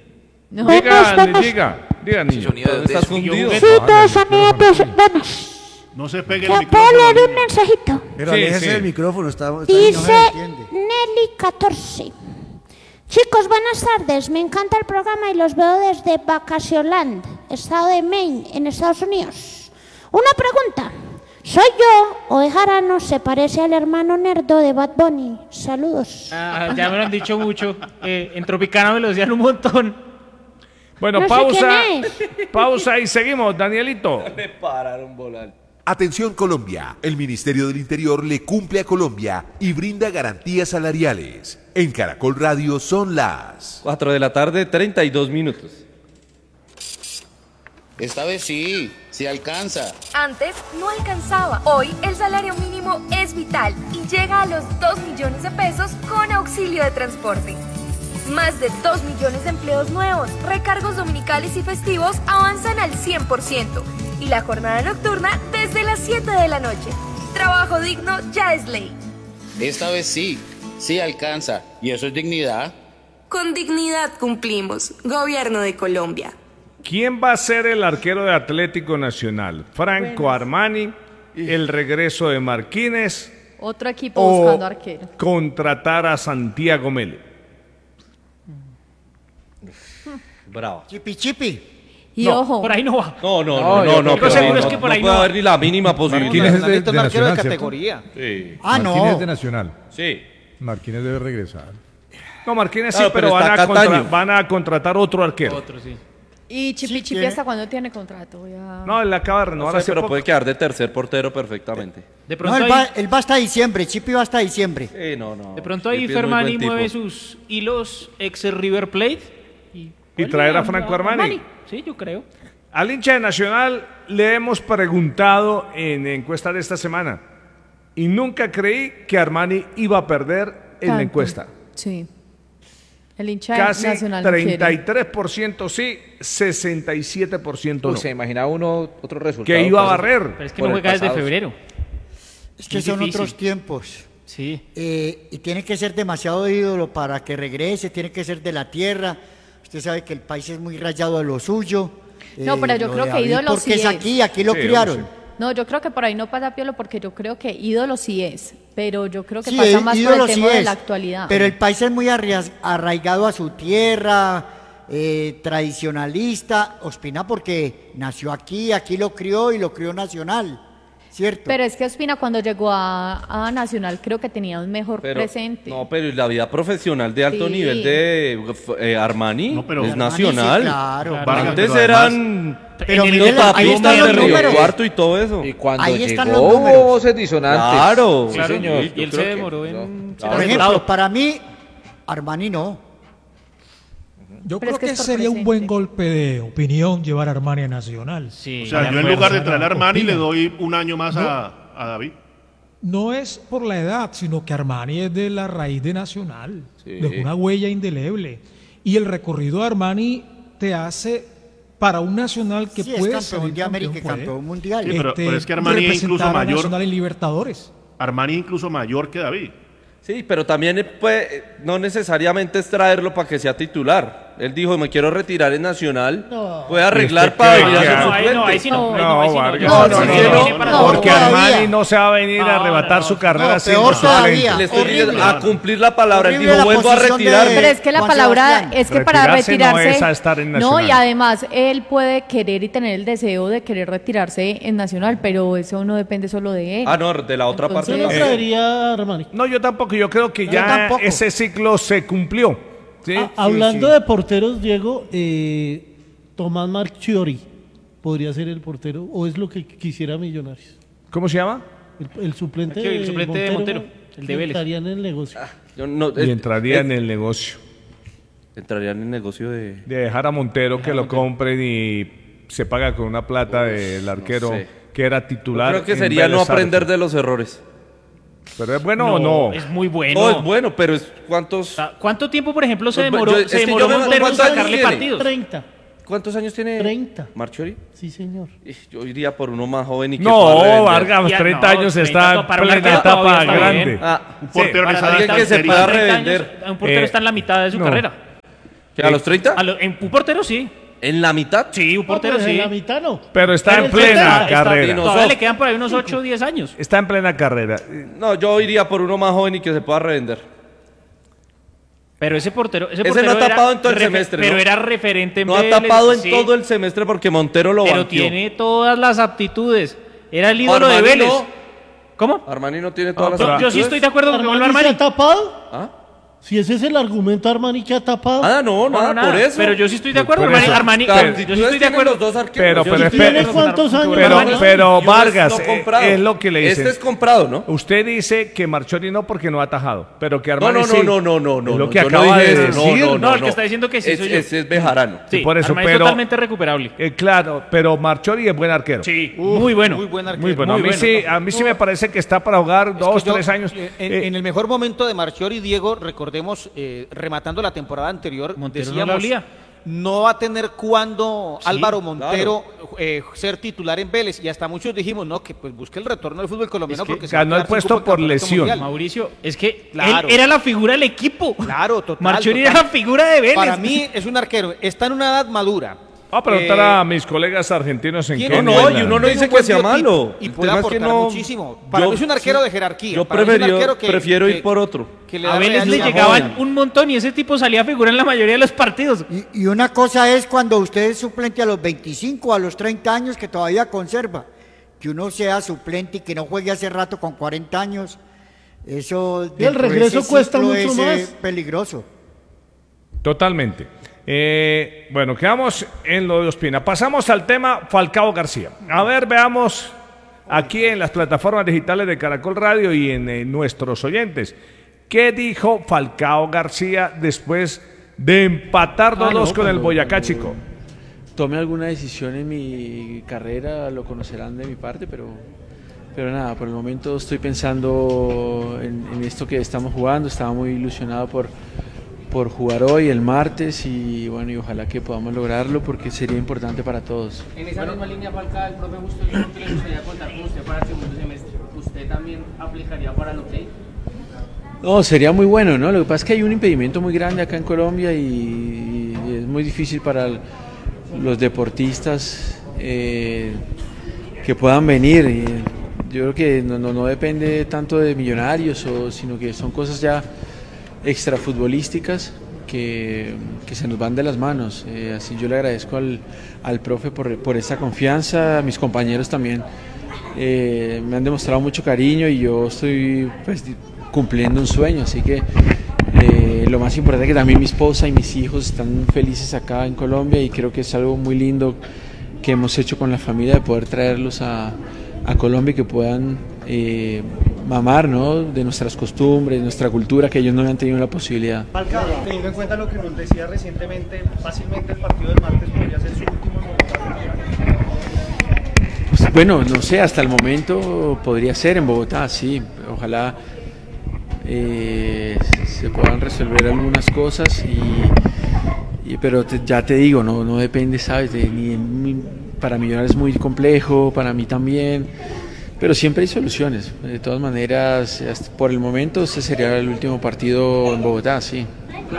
No. Diga, diga, diga, niño. Estás fundido. Sí, todo sonido, pues, vamos. No se pegue ¿Te el puedo micrófono. leer un mensajito? Pero Sí, aléjese sí. del micrófono, está, está Dice no se Nelly catorce. Chicos, buenas tardes. Me encanta el programa y los veo desde Vacacionland, estado de Maine, en Estados Unidos. Una pregunta. ¿Soy yo o Ejarano se parece al hermano nerdo de Bad Bunny? Saludos. Ah, ya me lo han dicho mucho. Eh, en Tropicana me lo decían un montón. Bueno, No sé pausa. quién Pausa y seguimos, Danielito. Le pararon volar. Atención Colombia, el Ministerio del Interior le cumple a Colombia y brinda garantías salariales. En Caracol Radio son las cuatro de la tarde, treinta y dos minutos. Esta vez sí, sí alcanza. Antes no alcanzaba. Hoy el salario mínimo es vital y llega a los dos millones de pesos con auxilio de transporte. Más de dos millones de empleos nuevos, recargos dominicales y festivos avanzan al cien por ciento y la jornada nocturna desde las siete de la noche. Trabajo digno ya es ley. Esta vez sí, sí alcanza. ¿Y eso es dignidad? Con dignidad cumplimos. Gobierno de Colombia. ¿Quién va a ser el arquero de Atlético Nacional? ¿Franco Armani? ¿El regreso de Marquínez? Otro equipo ¿O buscando arquero. contratar a Santiago Mele? Bravo. Chipi, chipi. Y No, ojo. Por ahí no va. No, no, No, no, yo no, no, creo pero que no, no, no, que por no ahí puede no. haber ni la mínima posibilidad. Marquínez es de, Necesita de un arquero de Nacional, ¿cierto? categoría. Sí. Ah, Marquínez no. de Nacional. Sí. Marquínez debe regresar. No, Marquínez sí, Claro, pero, pero van, está a contra- Cataño. van a contratar otro arquero. Otro, sí. ¿Y Chipi Sí, Chipi tiene. hasta cuándo tiene contrato? Voy a- No, él acaba de No renovar sé, hace pero poco. puede quedar de tercer portero perfectamente. De No, pronto él va, ahí, él va hasta diciembre. Chipi va hasta diciembre. Sí, no, no. de pronto ahí Chipi es muy Fermani buen tipo. mueve sus hilos ex River Plate. Y, Y traer a Franco Armani. Sí, yo creo. Al hincha de Nacional le hemos preguntado en encuesta de esta semana y nunca creí que Armani iba a perder en la Tanto. encuesta. Sí. El hincha Casi nacional no quiere. treinta y tres por ciento sí, sesenta y siete por ciento Uy, no. se imagina uno otro resultado. Que iba a pues, barrer. Pero es que por no el juega desde pasado. febrero. Es que Muy son difícil. otros tiempos. Sí. Eh, y tiene que ser demasiado ídolo para que regrese, tiene que ser de la tierra. Usted sabe que el país es muy rayado de lo suyo. No, pero yo lo creo de que David ídolo porque sí es es. aquí, aquí lo Sí, criaron. hombre, No, yo creo que por ahí no pasa Piolo porque yo creo que ídolo sí es, pero yo creo que Sí, pasa eh, más por ídolo el sí tema de es, la actualidad. Pero el país es muy arria- arraigado a su tierra, eh, tradicionalista. Ospina porque nació aquí, aquí lo crió y lo crió nacional, ¿cierto? Pero es que Ospina cuando llegó a, a Nacional creo que tenía un mejor Pero, presente. no, pero ¿y la vida profesional de alto Sí. nivel de eh, Armani No, pero- es Armani nacional. sí, claro. Vargas, Antes pero eran Pero En el mire, Europa, ahí tapitas están de los Río números. Cuarto y todo eso. Y cuando Ahí están llegó, los números. hubo voces disonantes. Claro. Sí, Claro, señor. y Yo él se creo que- demoró en no. ser Por aceptado. ejemplo, para mí, Armani no. Yo Pero creo es que que, es por sería un presente. buen golpe de opinión llevar a Armani a Nacional. Sí, O sea, de yo en acuerdo. lugar de traer a Armani Opina. le doy un año más a, a David. No es por la edad, sino que Armani es de la raíz de Nacional, Sí. de una huella indeleble. Y el recorrido de Armani te hace para un Nacional que Sí, es puede campeón salir de América y campeón, puede, campeón mundial. Sí, pero- pero es que Armani es representar incluso a mayor. Nacional en Libertadores. Armani incluso mayor que David. Sí, pero también eh, puede- no necesariamente es traerlo para que sea titular. Él dijo, me quiero retirar en Nacional. Puede arreglar ¿Usted para cree venir a que- ser No, ahí no, suplente. ahí sí no. ahí no, No, ahí sí no. Vargas, Yo no, creo no, que no, viene no, para no, todo. Porque todavía. Armani no se va a venir a No, arrebatar no, su no. carrera No, siendo peor suplente. todavía. Le estoy Horrible. diciendo, a cumplir la palabra. Él Horrible dijo, la vuelvo a posición de- retirarme. Pero es que la Juan palabra Sebastián. es que para Retirarse no retirarse es a estar en no, Nacional. y además él puede querer y tener el deseo de querer retirarse en Nacional, pero eso no depende solo de él. Ah, no, de la otra Entonces- parte. Yo no no. traería a Armani. No, yo tampoco. Yo creo que Yo ya tampoco. ese ciclo se cumplió. ¿sí? A- hablando de porteros, Diego, eh, Tomás Marchiori podría ser el portero, o es lo que quisiera Millonarios. ¿Cómo se llama? El, el suplente, Marchiori, el suplente de Montero, el de Vélez. Estaría en el negocio. Yo no- Y es- entraría es- en el negocio. Entraría en el negocio de... De dejar a Montero que lo compren y se paga con una plata del arquero sé. que era Yo titular. creo que en sería no Vélez aprender Sarsfield. de los errores. Pero es bueno o no. Es muy bueno. No, es bueno, pero es ¿cuántos, ¿Cuánto tiempo, por ejemplo, se Pues, demoró, yo- es se que demoró yo me- Montero en ¿cuántos años sacarle tiene? partidos? treinta. ¿Cuántos años tiene treinta. Marchiori? Sí, señor. Yo iría por uno más joven y que No, pueda revender. Vargas, Ya, treinta no, años treinta está en para un plena arquero etapa todavía está grande. bien. Ah, Un portero Para que sabe alguien que se cantería. pueda treinta revender. años, un portero Eh, está en la mitad de su no. carrera. ¿Que a los treinta? A lo- en un portero sí. ¿En la mitad? Sí, un portero pues, sí. en la mitad no. Pero está Pero en el plena setenta, carrera. Está- todavía le quedan por ahí unos ocho o diez años. Está en plena carrera. No, yo iría por uno más joven y que se pueda revender. Pero ese portero, ese Ese portero no ha tapado era en todo el refe- semestre, Pero ¿no? era referente en No ha Vélez, tapado en sí. todo el semestre porque Montero lo Pero banqueó. tiene todas las aptitudes. Era el ídolo de Armani Vélez. no. ¿Cómo? Armani no tiene todas No, las pero yo aptitudes. sí estoy de acuerdo con que vuelva ¿Armani se Armani. ha tapado? ¿Ah? Si ese es el argumento, Armani que ha tapado. Ah, no, No, nada, no, nada. por eso. Pero yo sí estoy de Por- acuerdo. por Armani, eso. Armani- Pero- yo sí estoy de tienen acuerdo. los dos arqueros. Pero, Yo pero, sí espere- ¿Tiene cuántos años? pero, Armani? pero Y uno Vargas, es no eh, comprado. es lo que le dicen. Este es comprado, ¿no? Usted dice que Marchori no porque no ha atajado, pero que No, Armani no, sí. no, no, no, no. Es lo no, que yo no acaba dije de eso. decir. No, no, No, no. el que está diciendo que sí Es- soy yo. Ese es Bejarano. Sí, por eso, Armani pero- es totalmente recuperable. Eh, claro, pero Marchori es buen arquero. Sí, muy bueno. Muy buen arquero. Muy bueno. Muy a, mí bueno. sí, a mí sí me parece que está para jugar Es dos, que yo, tres años. eh, En, Eh, en el mejor momento de Marchiori, Diego, recordemos, eh, rematando la temporada anterior, Montero no decíamos, la olía. no va a tener cuando Sí, Álvaro Montero eh, ser titular en Vélez. Y hasta muchos dijimos, no, que pues busque el retorno del fútbol colombiano. Es que porque se va a ganó el quedar sin puesto cupo en por Campeonato lesión. Mundial. Mauricio, es que Claro. él era la figura del equipo. Claro, total. Marchori total. era la figura de Vélez. Para mí es un arquero, está en una edad madura. Voy a preguntar Eh, a mis colegas argentinos en tiene qué un No, buen- andan. y uno no tiene dice un que buen sea biotipo malo. y El puede tema es que aportar no- muchísimo. Para yo- mí es un arquero sí, de jerarquía. Yo Para mí es un prefiero, arquero que- prefiero que- ir por otro. que le A da Vélez le realidad. llegaban un montón y ese tipo salía a figurar en la mayoría de los partidos. Y, y una cosa es cuando usted es suplente a los veinticinco, a los treinta años que todavía conserva. Que uno sea suplente y que no juegue hace rato con cuarenta años. Eso Y el dentro de regreso ese cuesta ciclo mucho es, más. eh, peligroso. Totalmente. Eh, bueno, quedamos en lo de Ospina. Pasamos al tema Falcao García. A ver, veamos aquí en las plataformas digitales de Caracol Radio y en eh, nuestros oyentes. ¿Qué dijo Falcao García después de empatar dos Ah, no, con el cuando- Boyacá cuando Chico? Tome alguna decisión en mi carrera, lo conocerán de mi parte, pero, pero nada, por el momento estoy pensando en, en esto que estamos jugando. Estaba muy ilusionado por, por jugar hoy, el martes, y bueno, y ojalá que podamos lograrlo porque sería importante para todos. En esa misma línea, Falcao, el profe justo dijo que le gustaría contar con usted para el segundo semestre. ¿Usted también aplicaría para lo que? No, sería muy bueno, ¿no? Lo que pasa es que hay un impedimento muy grande acá en Colombia y, y es muy difícil para el- los deportistas eh, que puedan venir. Y yo creo que no, no, no depende tanto de Millonarios, o, sino que son cosas ya extrafutbolísticas que, que se nos van de las manos. Eh, así yo le agradezco al, al profe por, por esta confianza, a mis compañeros también. Eh, me han demostrado mucho cariño y yo estoy pues, cumpliendo un sueño, así que eh, lo más importante es que también mi esposa y mis hijos están felices acá en Colombia y creo que es algo muy lindo que hemos hecho con la familia de poder traerlos a, a Colombia y que puedan eh, mamar, ¿no?, de nuestras costumbres, de nuestra cultura, que ellos no habían tenido la posibilidad. Falcao, teniendo en cuenta lo que nos decía recientemente, fácilmente el partido del martes podría ser su último en Bogotá. Pues, bueno, no sé, hasta el momento podría ser en Bogotá, sí. Ojalá eh, se puedan resolver algunas cosas, y, y- pero te- ya te digo, no, no depende, ¿sabes? De, ni de mí. Para Millonarios es muy complejo, para mí también, pero siempre hay soluciones. De todas maneras, hasta por el momento este sería el último partido en Bogotá, sí.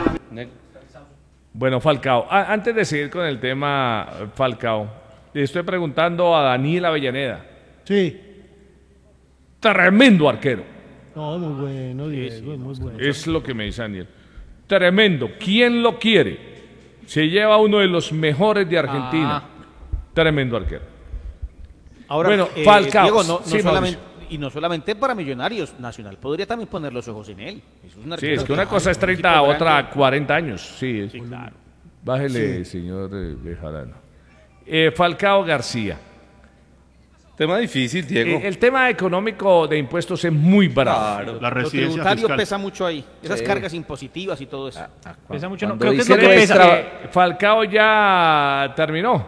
Bueno, Falcao, a- antes de seguir con el tema eh, Falcao, le estoy preguntando a Daniel Avellaneda. Sí. Tremendo arquero. No, muy bueno, Diego, muy bueno. Es lo que me dice Daniel. Tremendo. ¿Quién lo quiere? Se lleva uno de los mejores de Argentina. Ah. Tremendo arquero. Ahora, bueno, eh, Falcao. Diego, no, no sí, solamente, y no solamente para Millonarios, Nacional podría también poner los ojos en él. Eso es un Sí, arquero es que una cosa es un treinta, equipo otra grande. cuarenta años. Sí, es- claro. Bájele, Sí. señor eh, Bejarano. Eh, Falcao García. Tema difícil, Diego. Eh, el tema económico de impuestos es muy bravo. Claro. La Lo residencia tributario fiscal. pesa mucho ahí. Esas Sí. cargas impositivas y todo eso. Pesa mucho, no, cuando creo que es dice lo que pesa. nuestra- Eh, Falcao ya terminó.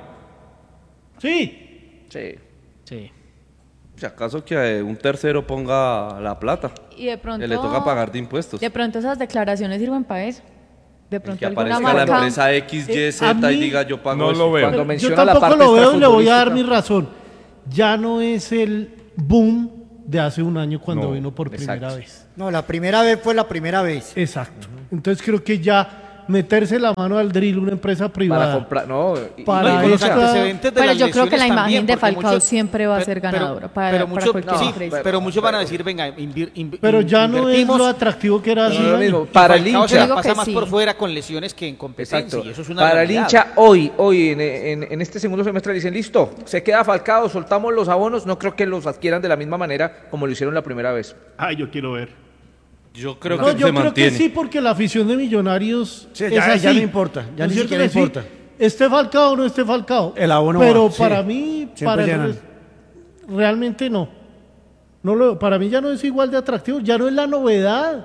Sí. Sí. Sí. Si acaso que eh, un tercero ponga la plata, Y de pronto... que le toca pagar de impuestos. De pronto esas declaraciones sirven para eso. De pronto Que alguna aparezca la marca... empresa X, Y, A Z y mí- diga yo pago No eso. lo veo. Cuando Yo menciona la tampoco parte lo veo y le voy a dar mi extrafutbolística. razón. Ya no es el boom de hace un año cuando No, vino por primera exacto. vez. No, la primera vez fue la primera vez. Exacto. Entonces creo que ya meterse la mano al drill una empresa privada. Para comprar, no, y- Para No, y con los esta- antecedentes de Pero las yo creo que la lesiones imagen también, de porque Falcao muchos- siempre va a ser pero- ganadora para, pero para mucho- cualquier sí, empresa. pero muchos van a decir, venga, invir, inv- Pero ya no es invertimos, lo atractivo que era hace No, un lo año. mismo. y Para el Falcao se hincha. la pasa que más sí. por fuera con lesiones que en competencia, Exacto. y eso es una Para el realidad. hincha, hoy, hoy en, en- en este segundo semestre dicen, listo, se queda Falcao, soltamos los abonos, no creo que los adquieran de la misma manera como lo hicieron la primera vez. Ay, yo quiero ver. Yo creo No, que yo se creo mantiene. que sí, porque la afición de Millonarios Sí, es ya- así. ya no importa, ya ¿No ni es siquiera cierto que importa. Esté Falcao o no esté Falcao. El abono Pero va, sí. para mí, Siempre para el llenan. res- realmente no. No lo, para mí ya no es igual de atractivo, ya no es la novedad.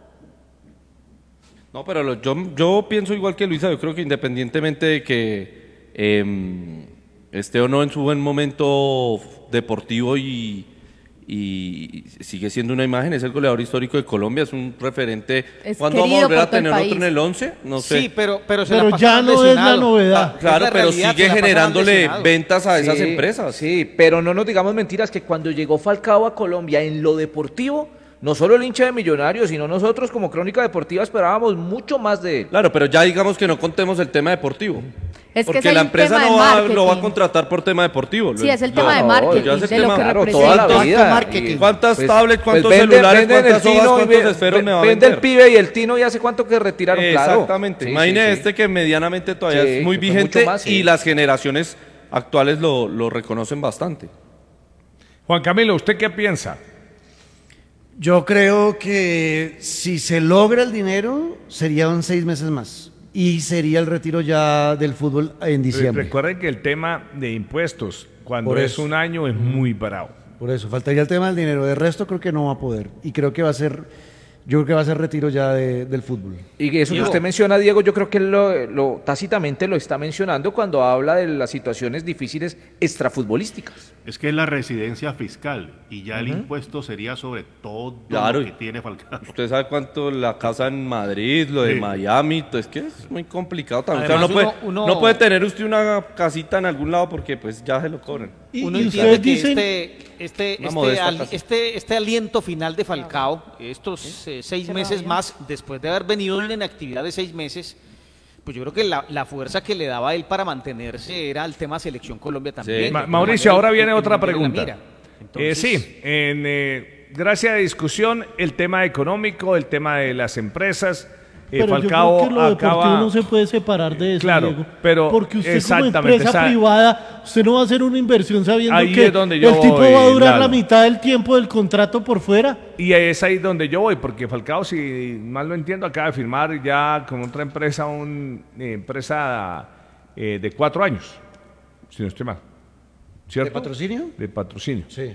No, pero lo- yo, yo pienso igual que Luisa, yo creo que independientemente de que eh, esté o no en su buen momento deportivo y, y sigue siendo una imagen, es el goleador histórico de Colombia, es un referente. Es ¿Cuándo vamos a querido volver a por todo el tener otro país. en el once? No sé. Sí, pero, pero se Pero la ya pasaban no es la lesionado. novedad. Ah, Claro, es la pero realidad, sigue se la pasaban generándole lesionado. ventas a esas Sí, empresas. Sí, pero no nos digamos mentiras que cuando llegó Falcao a Colombia en lo deportivo, no solo el hincha de Millonarios, sino nosotros como Crónica Deportiva esperábamos mucho más de él. Claro, pero ya digamos que no contemos el tema deportivo. Es que porque ese es la un empresa tema no de va, lo va a marketing. contratar por tema deportivo. Sí, Lo- es el lo- tema de no, marketing, ya es el de lo tema- que Claro, representa. toda la vida. marketing. Y, ¿Cuántas pues, tablets, cuántos pues venden- celulares, venden cuántas el hojas, Tino y cuántos ve- esferos me va a vende el vender? pibe y el Tino y hace cuánto que retiraron, claro. Exactamente. Sí, Imagine sí, sí. este que medianamente todavía Sí, es muy que fue vigente mucho más, sí. y las generaciones actuales lo, lo reconocen bastante. Juan Camilo, ¿usted qué piensa? Yo creo que si se logra el dinero, serían seis meses más. Y sería el retiro ya del fútbol en diciembre. Recuerden que el tema de impuestos, cuando Por es eso. un año, es muy bravo. Por eso, faltaría el tema del dinero. De resto, creo que no va a poder. Y creo que va a ser, yo creo que va a ser retiro ya de- del fútbol. Y eso que Diego. usted menciona, Diego, yo creo que él lo, lo- tácitamente lo está mencionando cuando habla de las situaciones difíciles extrafutbolísticas. Es que es la residencia fiscal y ya el impuesto sería sobre todo Claro. lo que tiene Falcao. Usted sabe cuánto la casa en Madrid, lo de Sí. Miami, es que es muy complicado también. O sea, Además, no, puede, uno- uno- no puede tener usted una casita en algún lado porque pues ya se lo cobran. Y, Uno y entiende ustedes que dicen, este, este, Una este, modesta ali- casa. este, este aliento final de Falcao, estos eh, seis Se va meses bien. más, después de haber venido en inactividad de seis meses, pues yo creo que la, la fuerza que le daba a él para mantenerse era el tema Selección Colombia también. Sí. Ma- que Mauricio, mantener ahora el- viene el otra nivel en la pregunta. mira. Eh, Entonces, sí, en eh, gracia de discusión, el tema económico, el tema de las empresas. eh, pero Falcao yo creo que lo deportivo acaba. no se puede separar de eso, Claro, Diego. pero Porque usted como exactamente, empresa esa- privada, usted no va a hacer una inversión sabiendo Ahí que es donde yo el tipo voy, va a durar Lalo. la mitad del tiempo del contrato por fuera. Y es ahí donde yo voy, porque Falcao, si mal lo entiendo, acaba de firmar ya con otra empresa, una empresa eh, de cuatro años, si no estoy mal. ¿Cierto? ¿De patrocinio? De patrocinio. Sí.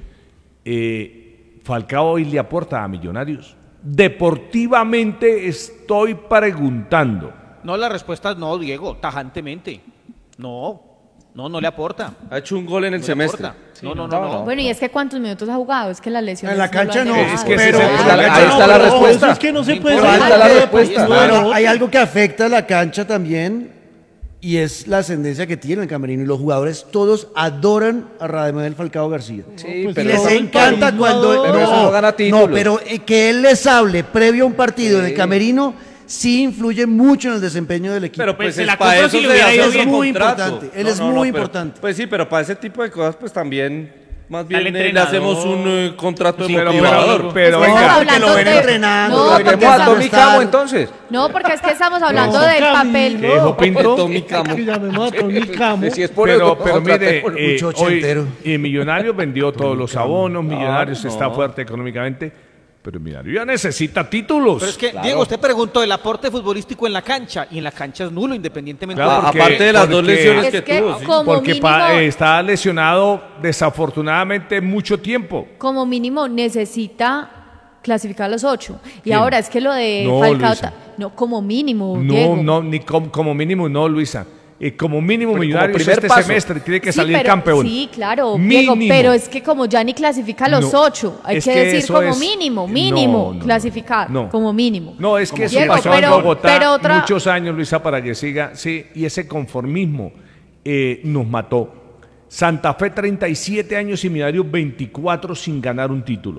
Eh, Falcao hoy le aporta a Millonarios. Deportivamente estoy preguntando. no, la respuesta es no, Diego, tajantemente. No, no, no le aporta. Ha hecho un gol en el No le semestre. aporta. No, no, no, no. Bueno, y es que ¿cuántos minutos ha jugado? Es que las lesiones En la lo cancha han no, dejado. Es que ese pero es el- en la ahí cancha está no, la pero respuesta. Eso es que no se puede Ahí salir está la de- respuesta. Bueno, hay algo que afecta a la cancha también y es la ascendencia que tiene el camerino y los jugadores todos adoran a Radamel Falcao García. Sí, pues Y pero les todo el encanta país cuando lo Pero eso no gana títulos. no, pero eh, que él les hable previo a un partido en el camerino sí influye mucho en el desempeño del equipo. Pero pues, Pues se es la para compro eso si le se hubiera hace ido un bien. Muy contrato. importante, él es muy pero- importante. Pues sí, pero para ese tipo de cosas pues también más bien Al eh, le entrenador. hacemos un eh, contrato de pero- motivador. pero- pero Estamos venga, hablando porque lo ven de- entrenando, No, lo ven porque Tenemos a estamos- Tommy estar- Camo entonces. No, porque es que estamos hablando No, del Camilo. papel. ¿Qué dijo Pinto? Tommy Camo. Que llamemos a Tony Camo. Si es por Pero, eso, pero mire, contratémoslo. eh, mucho hoy ochentero. eh, Millonarios vendió todos los abonos, Millonarios no. está fuerte económicamente, pero Millonarios ya necesita títulos. Pero es que, Diego, usted preguntó el aporte futbolístico en la cancha, y en la cancha es nulo, independientemente Claro, de... porque- Aparte de las dos porque- lesiones Es que, que tuvo. sí. como porque mínimo, pa- eh, está lesionado desafortunadamente mucho tiempo. como mínimo necesita clasificar a los ocho. Y ¿Quién? ahora es que lo de No, Falcao, Luisa. ta- no, como mínimo, No, Diego. no, ni com- como mínimo no, Luisa. Eh, como mínimo Pero como Millonarios primer este paso. semestre tiene que Sí, salir pero- campeón. Sí, claro, Mínimo. Diego, pero es que como ya ni clasifica a los No, ocho, hay es que, que decir eso como es- mino, no, mínimo, no, no, clasificar, no. como mínimo. No, es que eso Diego, pasó pero- en Bogotá pero otra- muchos años, Luisa, para que siga. Sí, y ese conformismo eh, nos mató. Santa Fe, treinta y siete años y Millonarios, veinticuatro sin ganar un título.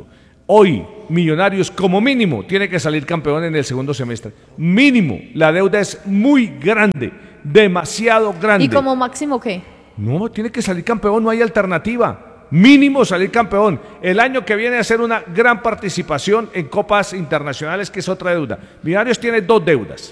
Hoy, Millonarios como mínimo tiene que salir campeón en el segundo semestre. Mínimo. La deuda es muy grande, demasiado grande. ¿Y como máximo qué? No, tiene que salir campeón, no hay alternativa. Mínimo salir campeón. El año que viene a hacer una gran participación en copas internacionales, que es otra deuda. Millonarios tiene dos deudas.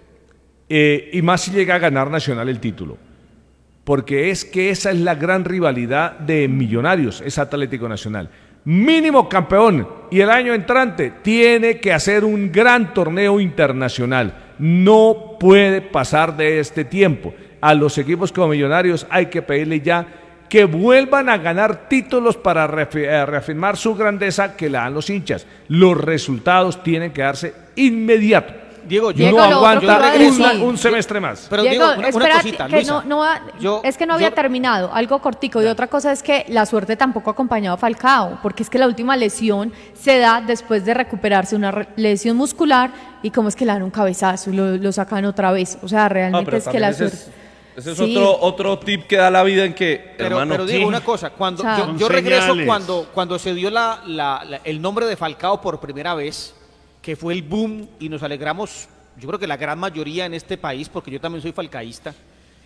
Eh, y más si llega a ganar Nacional el título. Porque es que esa es la gran rivalidad de Millonarios, es Atlético Nacional. Mínimo campeón, y el año entrante tiene que hacer un gran torneo internacional. No puede pasar de este tiempo. A los equipos como Millonarios hay que pedirle ya que vuelvan a ganar títulos para reafirmar su grandeza que la dan los hinchas. Los resultados tienen que darse inmediato. Diego, yo Diego, no lo aguanta otro que un, iba a decir. un semestre más. Pero Diego, Diego, una, una espera, cosita, que Luisa. no, no va- Yo- es que no había yo- terminado, algo cortico. Y otra cosa es que la suerte tampoco ha acompañado a Falcao, porque es que la última lesión se da después de recuperarse una re- lesión muscular y como es que le dan un cabezazo y lo, lo sacan otra vez. O sea, realmente No, pero es que también la ese suerte... es, ese es Sí. otro, otro tip que da la vida en que, Pero, hermano, pero digo sí. una cosa, cuando Chao. yo, Son yo regreso señales. cuando, cuando se dio la, la- la- el nombre de Falcao por primera vez, que fue el boom y nos alegramos, yo creo que la gran mayoría en este país, porque yo también soy falcaísta,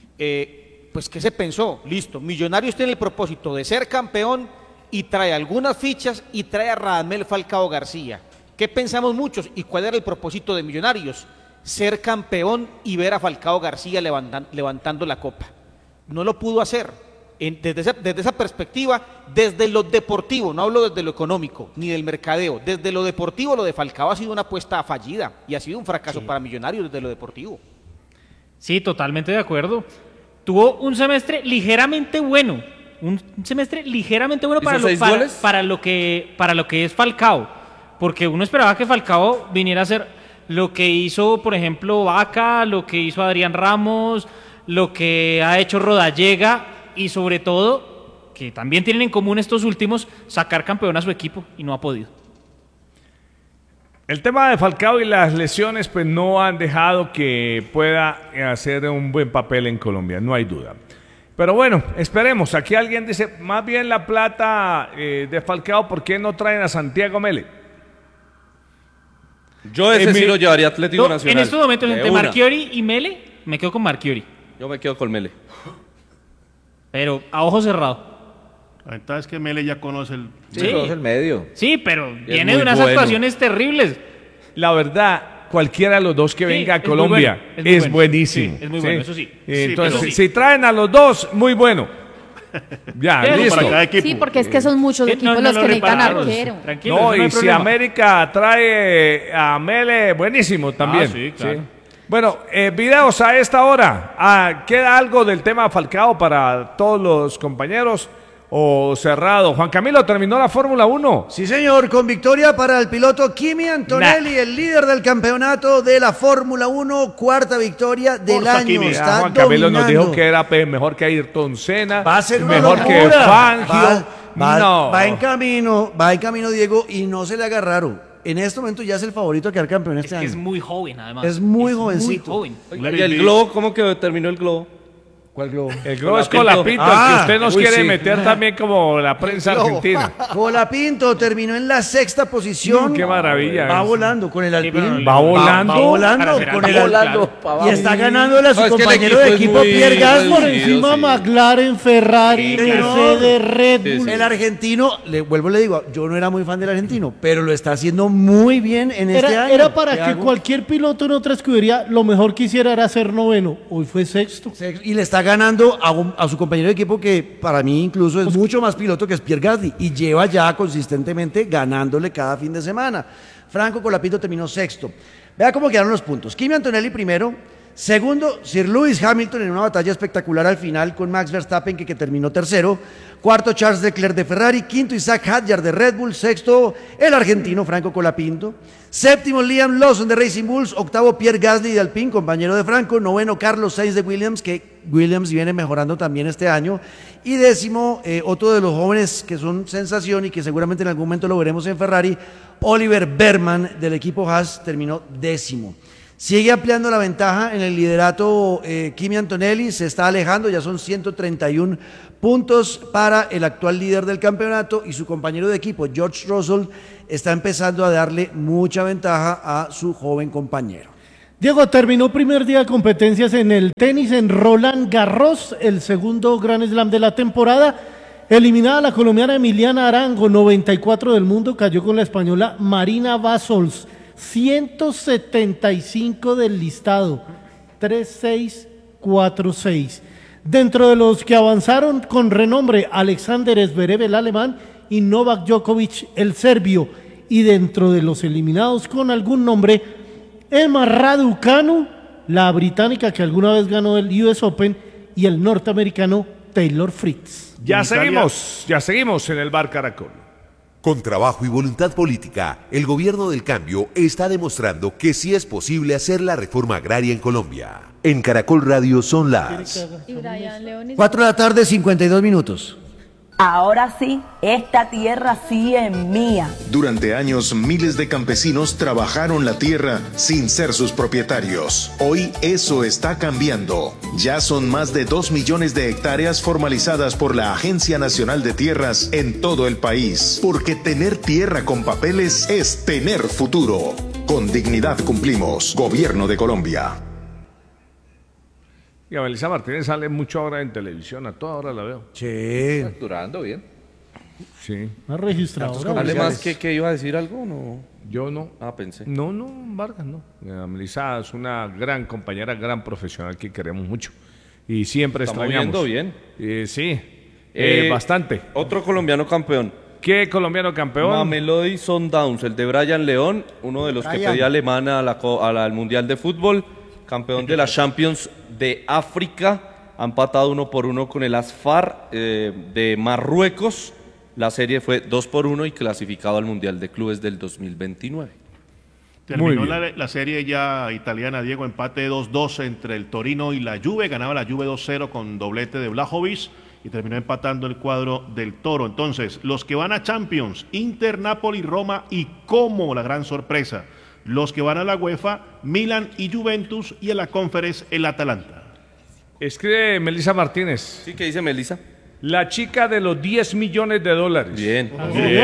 eh, pues ¿qué se pensó? Listo, Millonarios tiene el propósito de ser campeón y trae algunas fichas y trae a Radamel Falcao García. ¿Qué pensamos muchos? ¿Y cuál era el propósito de Millonarios? Ser campeón y ver a Falcao García levantan- levantando la copa. No lo pudo hacer. En- desde, esa, desde esa perspectiva, desde lo deportivo, no hablo desde lo económico, ni del mercadeo, desde lo deportivo lo de Falcao ha sido una apuesta fallida y ha sido un fracaso para Millonarios desde lo deportivo. Sí, totalmente de acuerdo. Tuvo un semestre ligeramente bueno, un semestre ligeramente bueno ¿Hizo para lo, seis para, goles? para lo que para lo que es Falcao, porque uno esperaba que Falcao viniera a hacer lo que hizo, por ejemplo, Vaca, lo que hizo Adrián Ramos, lo que ha hecho Rodallega y sobre todo, que también tienen en común estos últimos, sacar campeón a su equipo y no ha podido. El tema de Falcao y las lesiones pues no han dejado que pueda hacer un buen papel en Colombia, no hay duda. Pero bueno, esperemos. Aquí alguien dice, más bien la plata eh, de Falcao, ¿por qué no traen a Santiago Mele? Yo ese En sí mi- lo llevaría a Atlético No, Nacional. en estos momentos, de entre una. Marchiori y Mele, me quedo con Marchiori, Yo me quedo con Mele. pero a ojo cerrado. La ventaja es que Mele ya conoce el... Sí, conoce el medio. Sí, pero viene muy de unas bueno. actuaciones terribles. La verdad, cualquiera de los dos que Sí, venga a es muy Colombia bueno, es es, muy bueno. buenísimo. Sí, es muy bueno, eso sí. Eh, Sí, Entonces, pero- si traen a los dos, muy bueno. Ya, Pero listo. para cada equipo. Sí, porque es que son muchos Eh, equipos no, no los lo que necesitan reparamos. arquero. Tranquilo, No, eso no y hay si problema. América trae a Mele, buenísimo también. Ah, sí, claro. Bueno, eh, videos a esta hora. Ah, ¿queda algo del tema Falcao para todos los compañeros o cerrado? Juan Camilo, ¿terminó la Fórmula uno? Sí, señor, con victoria para el piloto Kimi Antonelli, el líder del campeonato de la Fórmula uno, cuarta victoria del Forza, año. Kimi. Ya, Está Juan Camilo nos dominando. dijo que era pe- mejor que Ayrton Senna, Va a ser una mejor que locura. Fangio. Va, va- no. va en camino, va en camino Diego y no se le agarraron. En este momento ya es el favorito a quedar campeón este Es que año. es muy joven, además. Es muy jovencito. Muy joven. ¿Y el globo? ¿Cómo que terminó el globo? ¿Cuál globo? El globo es Colapinto. Colapinto, Ah, el que usted nos uy, quiere sí. meter también como la prensa argentina. Colapinto terminó en la sexta posición. Mm, qué maravilla. Va volando con el Sí, pero Alpine. no- ¿Va volando? Va, volando Para ser con Alpine, el Alpine. volando claro. pa' abajo. Y está ganándole a su No, es que el compañero de equipo es equipo muy Pierre Gasly. Por reducido, encima sí. McLaren, Ferrari, Sí, señor. Mercedes, Red Sí, Bull. sí. El argentino, le vuelvo y le digo, yo no era muy fan del argentino, pero lo está haciendo muy bien en este Era, año. era para ¿Qué que hago? cualquier piloto en otra escudería lo mejor que hiciera era ser noveno. Hoy fue sexto. Y le está ganando a, un- a su compañero de equipo que para mí incluso es mucho más piloto que es Pierre Gasly y lleva ya consistentemente ganándole cada fin de semana. Franco Colapinto terminó sexto. Vea cómo quedaron los puntos. Kimi Antonelli primero. Segundo, Sir Lewis Hamilton en una batalla espectacular al final con Max Verstappen que, que terminó tercero. Cuarto, Charles Leclerc de Ferrari. Quinto, Isaac Hadjar de Red Bull. Sexto, el argentino Franco Colapinto. Séptimo, Liam Lawson de Racing Bulls. Octavo, Pierre Gasly de Alpine, compañero de Franco. Noveno, Carlos Sainz de Williams, que Williams viene mejorando también este año. Y décimo, eh, otro de los jóvenes que son sensación y que seguramente en algún momento lo veremos en Ferrari, Oliver Berman del equipo Haas, terminó décimo. Sigue ampliando la ventaja en el liderato eh, Kimi Antonelli, se está alejando, ya son ciento treinta y uno puntos para el actual líder del campeonato y su compañero de equipo, George Russell, está empezando a darle mucha ventaja a su joven compañero. Diego, terminó primer día de competencias en el tenis en Roland Garros, el segundo Grand Slam de la temporada. Eliminada la colombiana Emiliana Arango, noventa y cuatro del mundo, cayó con la española Marina Bassols, ciento setenta y cinco del listado, tres seis cuatro seis. Dentro de los que avanzaron con renombre, Alexander Zverev, el alemán, y Novak Djokovic, el serbio. Y dentro de los eliminados con algún nombre, Emma Raducanu, la británica que alguna vez ganó el U S Open, y el norteamericano Taylor Fritz. Ya seguimos, ya seguimos en el Bar Caracol. Con trabajo y voluntad política, el gobierno del cambio está demostrando que sí es posible hacer la reforma agraria en Colombia. En Caracol Radio son las cuatro de la tarde, cincuenta y dos minutos. Ahora sí, esta tierra sí es mía. Durante años, miles de campesinos trabajaron la tierra sin ser sus propietarios. Hoy eso está cambiando. Ya son más de dos millones de hectáreas formalizadas por la Agencia Nacional de Tierras en todo el país. Porque tener tierra con papeles es tener futuro. Con dignidad cumplimos. Gobierno de Colombia. Y a Melissa Martínez sale mucho ahora en televisión, a toda hora la veo. Sí. Facturando bien. Sí. Una registradora. ¿Vale más que, que iba a decir algo? No. Yo no. Ah, pensé. No, no, Vargas, no. Eh, Melissa es una gran compañera, gran profesional que queremos mucho. Y siempre Estamos extrañamos. viendo bien. Eh, sí, eh, Eh, bastante. Otro colombiano campeón. ¿Qué colombiano campeón? Mamelody Sundowns, el de Brian León, uno de los que Brian. pedía alemana a la, co- a la- al Mundial de Fútbol, campeón de la Champions de África, ha empatado uno por uno con el Asfar eh, de Marruecos. La serie fue dos por uno y clasificado al Mundial de Clubes del dos mil veintinueve. Terminó la, la serie ya italiana, Diego, empate dos dos entre el Torino y la Juve, ganaba la Juve dos cero con doblete de Vlahovic y terminó empatando el cuadro del Toro. Entonces, los que van a Champions, Inter, Napoli, Roma y como la gran sorpresa, los que van a la UEFA, Milan y Juventus, y a la Conference, el Atalanta. Escribe Melissa Martínez. Sí, ¿qué dice Melissa? La chica de los diez millones de dólares. Bien. Bien.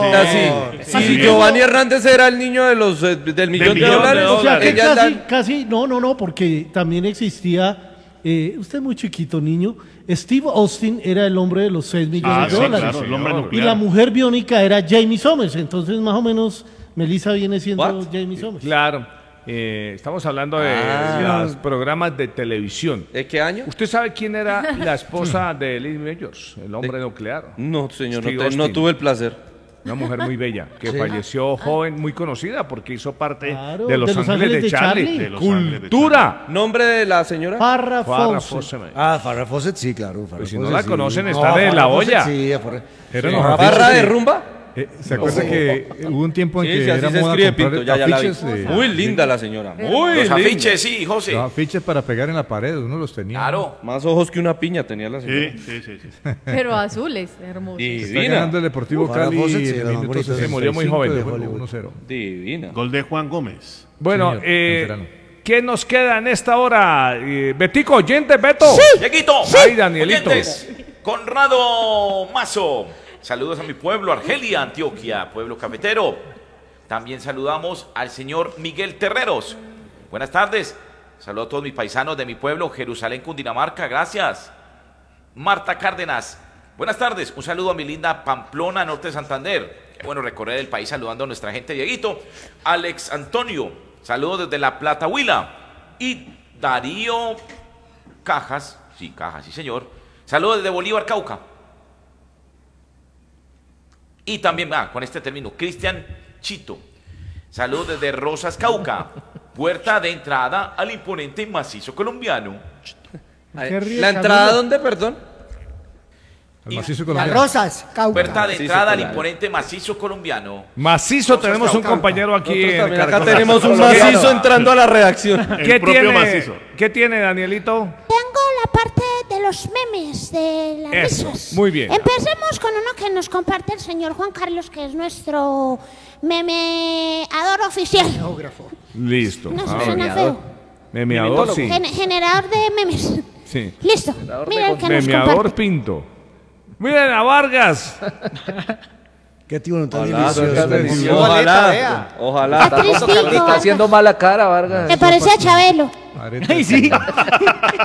Ah, sí. Sí. Si Giovanni Hernández era el niño de los, eh, del millón de millón de dólares, O sea que ella casi, da- casi, no, no, no, porque también existía, eh, usted es muy chiquito, niño, Steve Austin era el hombre de los seis millones Ah, de sí, dólares. claro, el hombre y nuclear. la mujer biónica era Jamie Somers, entonces más o menos Melissa viene siendo What? Jamie Somers. Claro. Eh, estamos hablando de Ah. los programas de televisión. ¿De qué año? ¿Usted sabe quién era la esposa de Lee Majors, el hombre nuclear? No, señor, no, Steve te- no Austin. tuve el placer. Una mujer muy bella, que Sí. falleció joven, muy conocida, porque hizo parte Claro, de Los, Ángeles, de Charlie. De Los Ángeles de ¡Cultura! ¿Nombre de la señora? Farrah Farrah Fawcett. Fawcett. Ah, Farrah Fawcett, sí, claro. Farrah Pues si no Fawcett, la sí. conocen, No, está de Farrah la Fawcett, olla. Sí, Farrah- Eran sí. los ¿Barra afiches de que- rumba? Eh, ¿Se acuerda que hubo un tiempo en Sí, que sí, así era se moda escribe comprar Pinto, ya, ya la vi. afiches de- Muy linda la señora, muy Los linda. afiches, sí, José. Los afiches para pegar en la pared, uno los tenía. Claro. Más ojos que una piña tenía la señora. Sí, sí, sí. sí. Pero azules, hermosos. Está Divina. ganando el Deportivo Farrah Cali Fawcett, sí, en era el más minuto bonita. Se murió muy sesenta y cinco joven. de juego, uno cero. Divina. Gol de Juan Gómez. Bueno, Señor, eh, canterano. ¿qué nos queda en esta hora? Eh, Betico, oyente, Beto. Dieguito. Ay, Danielito. Oyentes, Conrado Mazo. Saludos a mi pueblo, Argelia, Antioquia, pueblo cafetero. También saludamos al señor Miguel Terreros. Buenas tardes. Saludos a todos mis paisanos de mi pueblo, Jerusalén, Cundinamarca. Gracias. Marta Cárdenas. Buenas tardes. Un saludo a mi linda Pamplona, norte de Santander. Qué bueno recorrer el país saludando a nuestra gente, Dieguito. Alex Antonio. Saludos desde La Plata, Huila. Y Darío Cajas. Sí, Cajas, sí, señor. Saludos desde Bolívar, Cauca. Y también, ah, con este término, Cristian Chito. Saludos desde Rosas, Cauca. Puerta de entrada al imponente macizo colombiano. ¿La entrada dónde, perdón? Al macizo Las colombiano. Rosas, Cauca. Puerta de Macizo entrada al colombiano. imponente macizo colombiano. Macizo, Rosas, tenemos un Cauca. compañero aquí Nosotros en también acá Caracol. tenemos un Colombiano. macizo entrando a la redacción. ¿Qué El propio tiene, macizo. ¿Qué tiene, Danielito? Tengo la parte de los memes, de las Eso, risas. muy bien. Empecemos con uno que nos comparte el señor Juan Carlos, que es nuestro memeador oficial. Listo. No, eso Ah, suena memeador. feo. Memeador, sí. Gen- generador de memes. Sí. Listo. Mira el que nos Memeador comparte. Pinto. Miren a Vargas. Qué tío tan Ojalá, delicioso. delicioso. Ojalá. Ojalá, ojalá. Está tristito. Está haciendo mala cara, Vargas. Me parece a Chabelo. Ay, sí.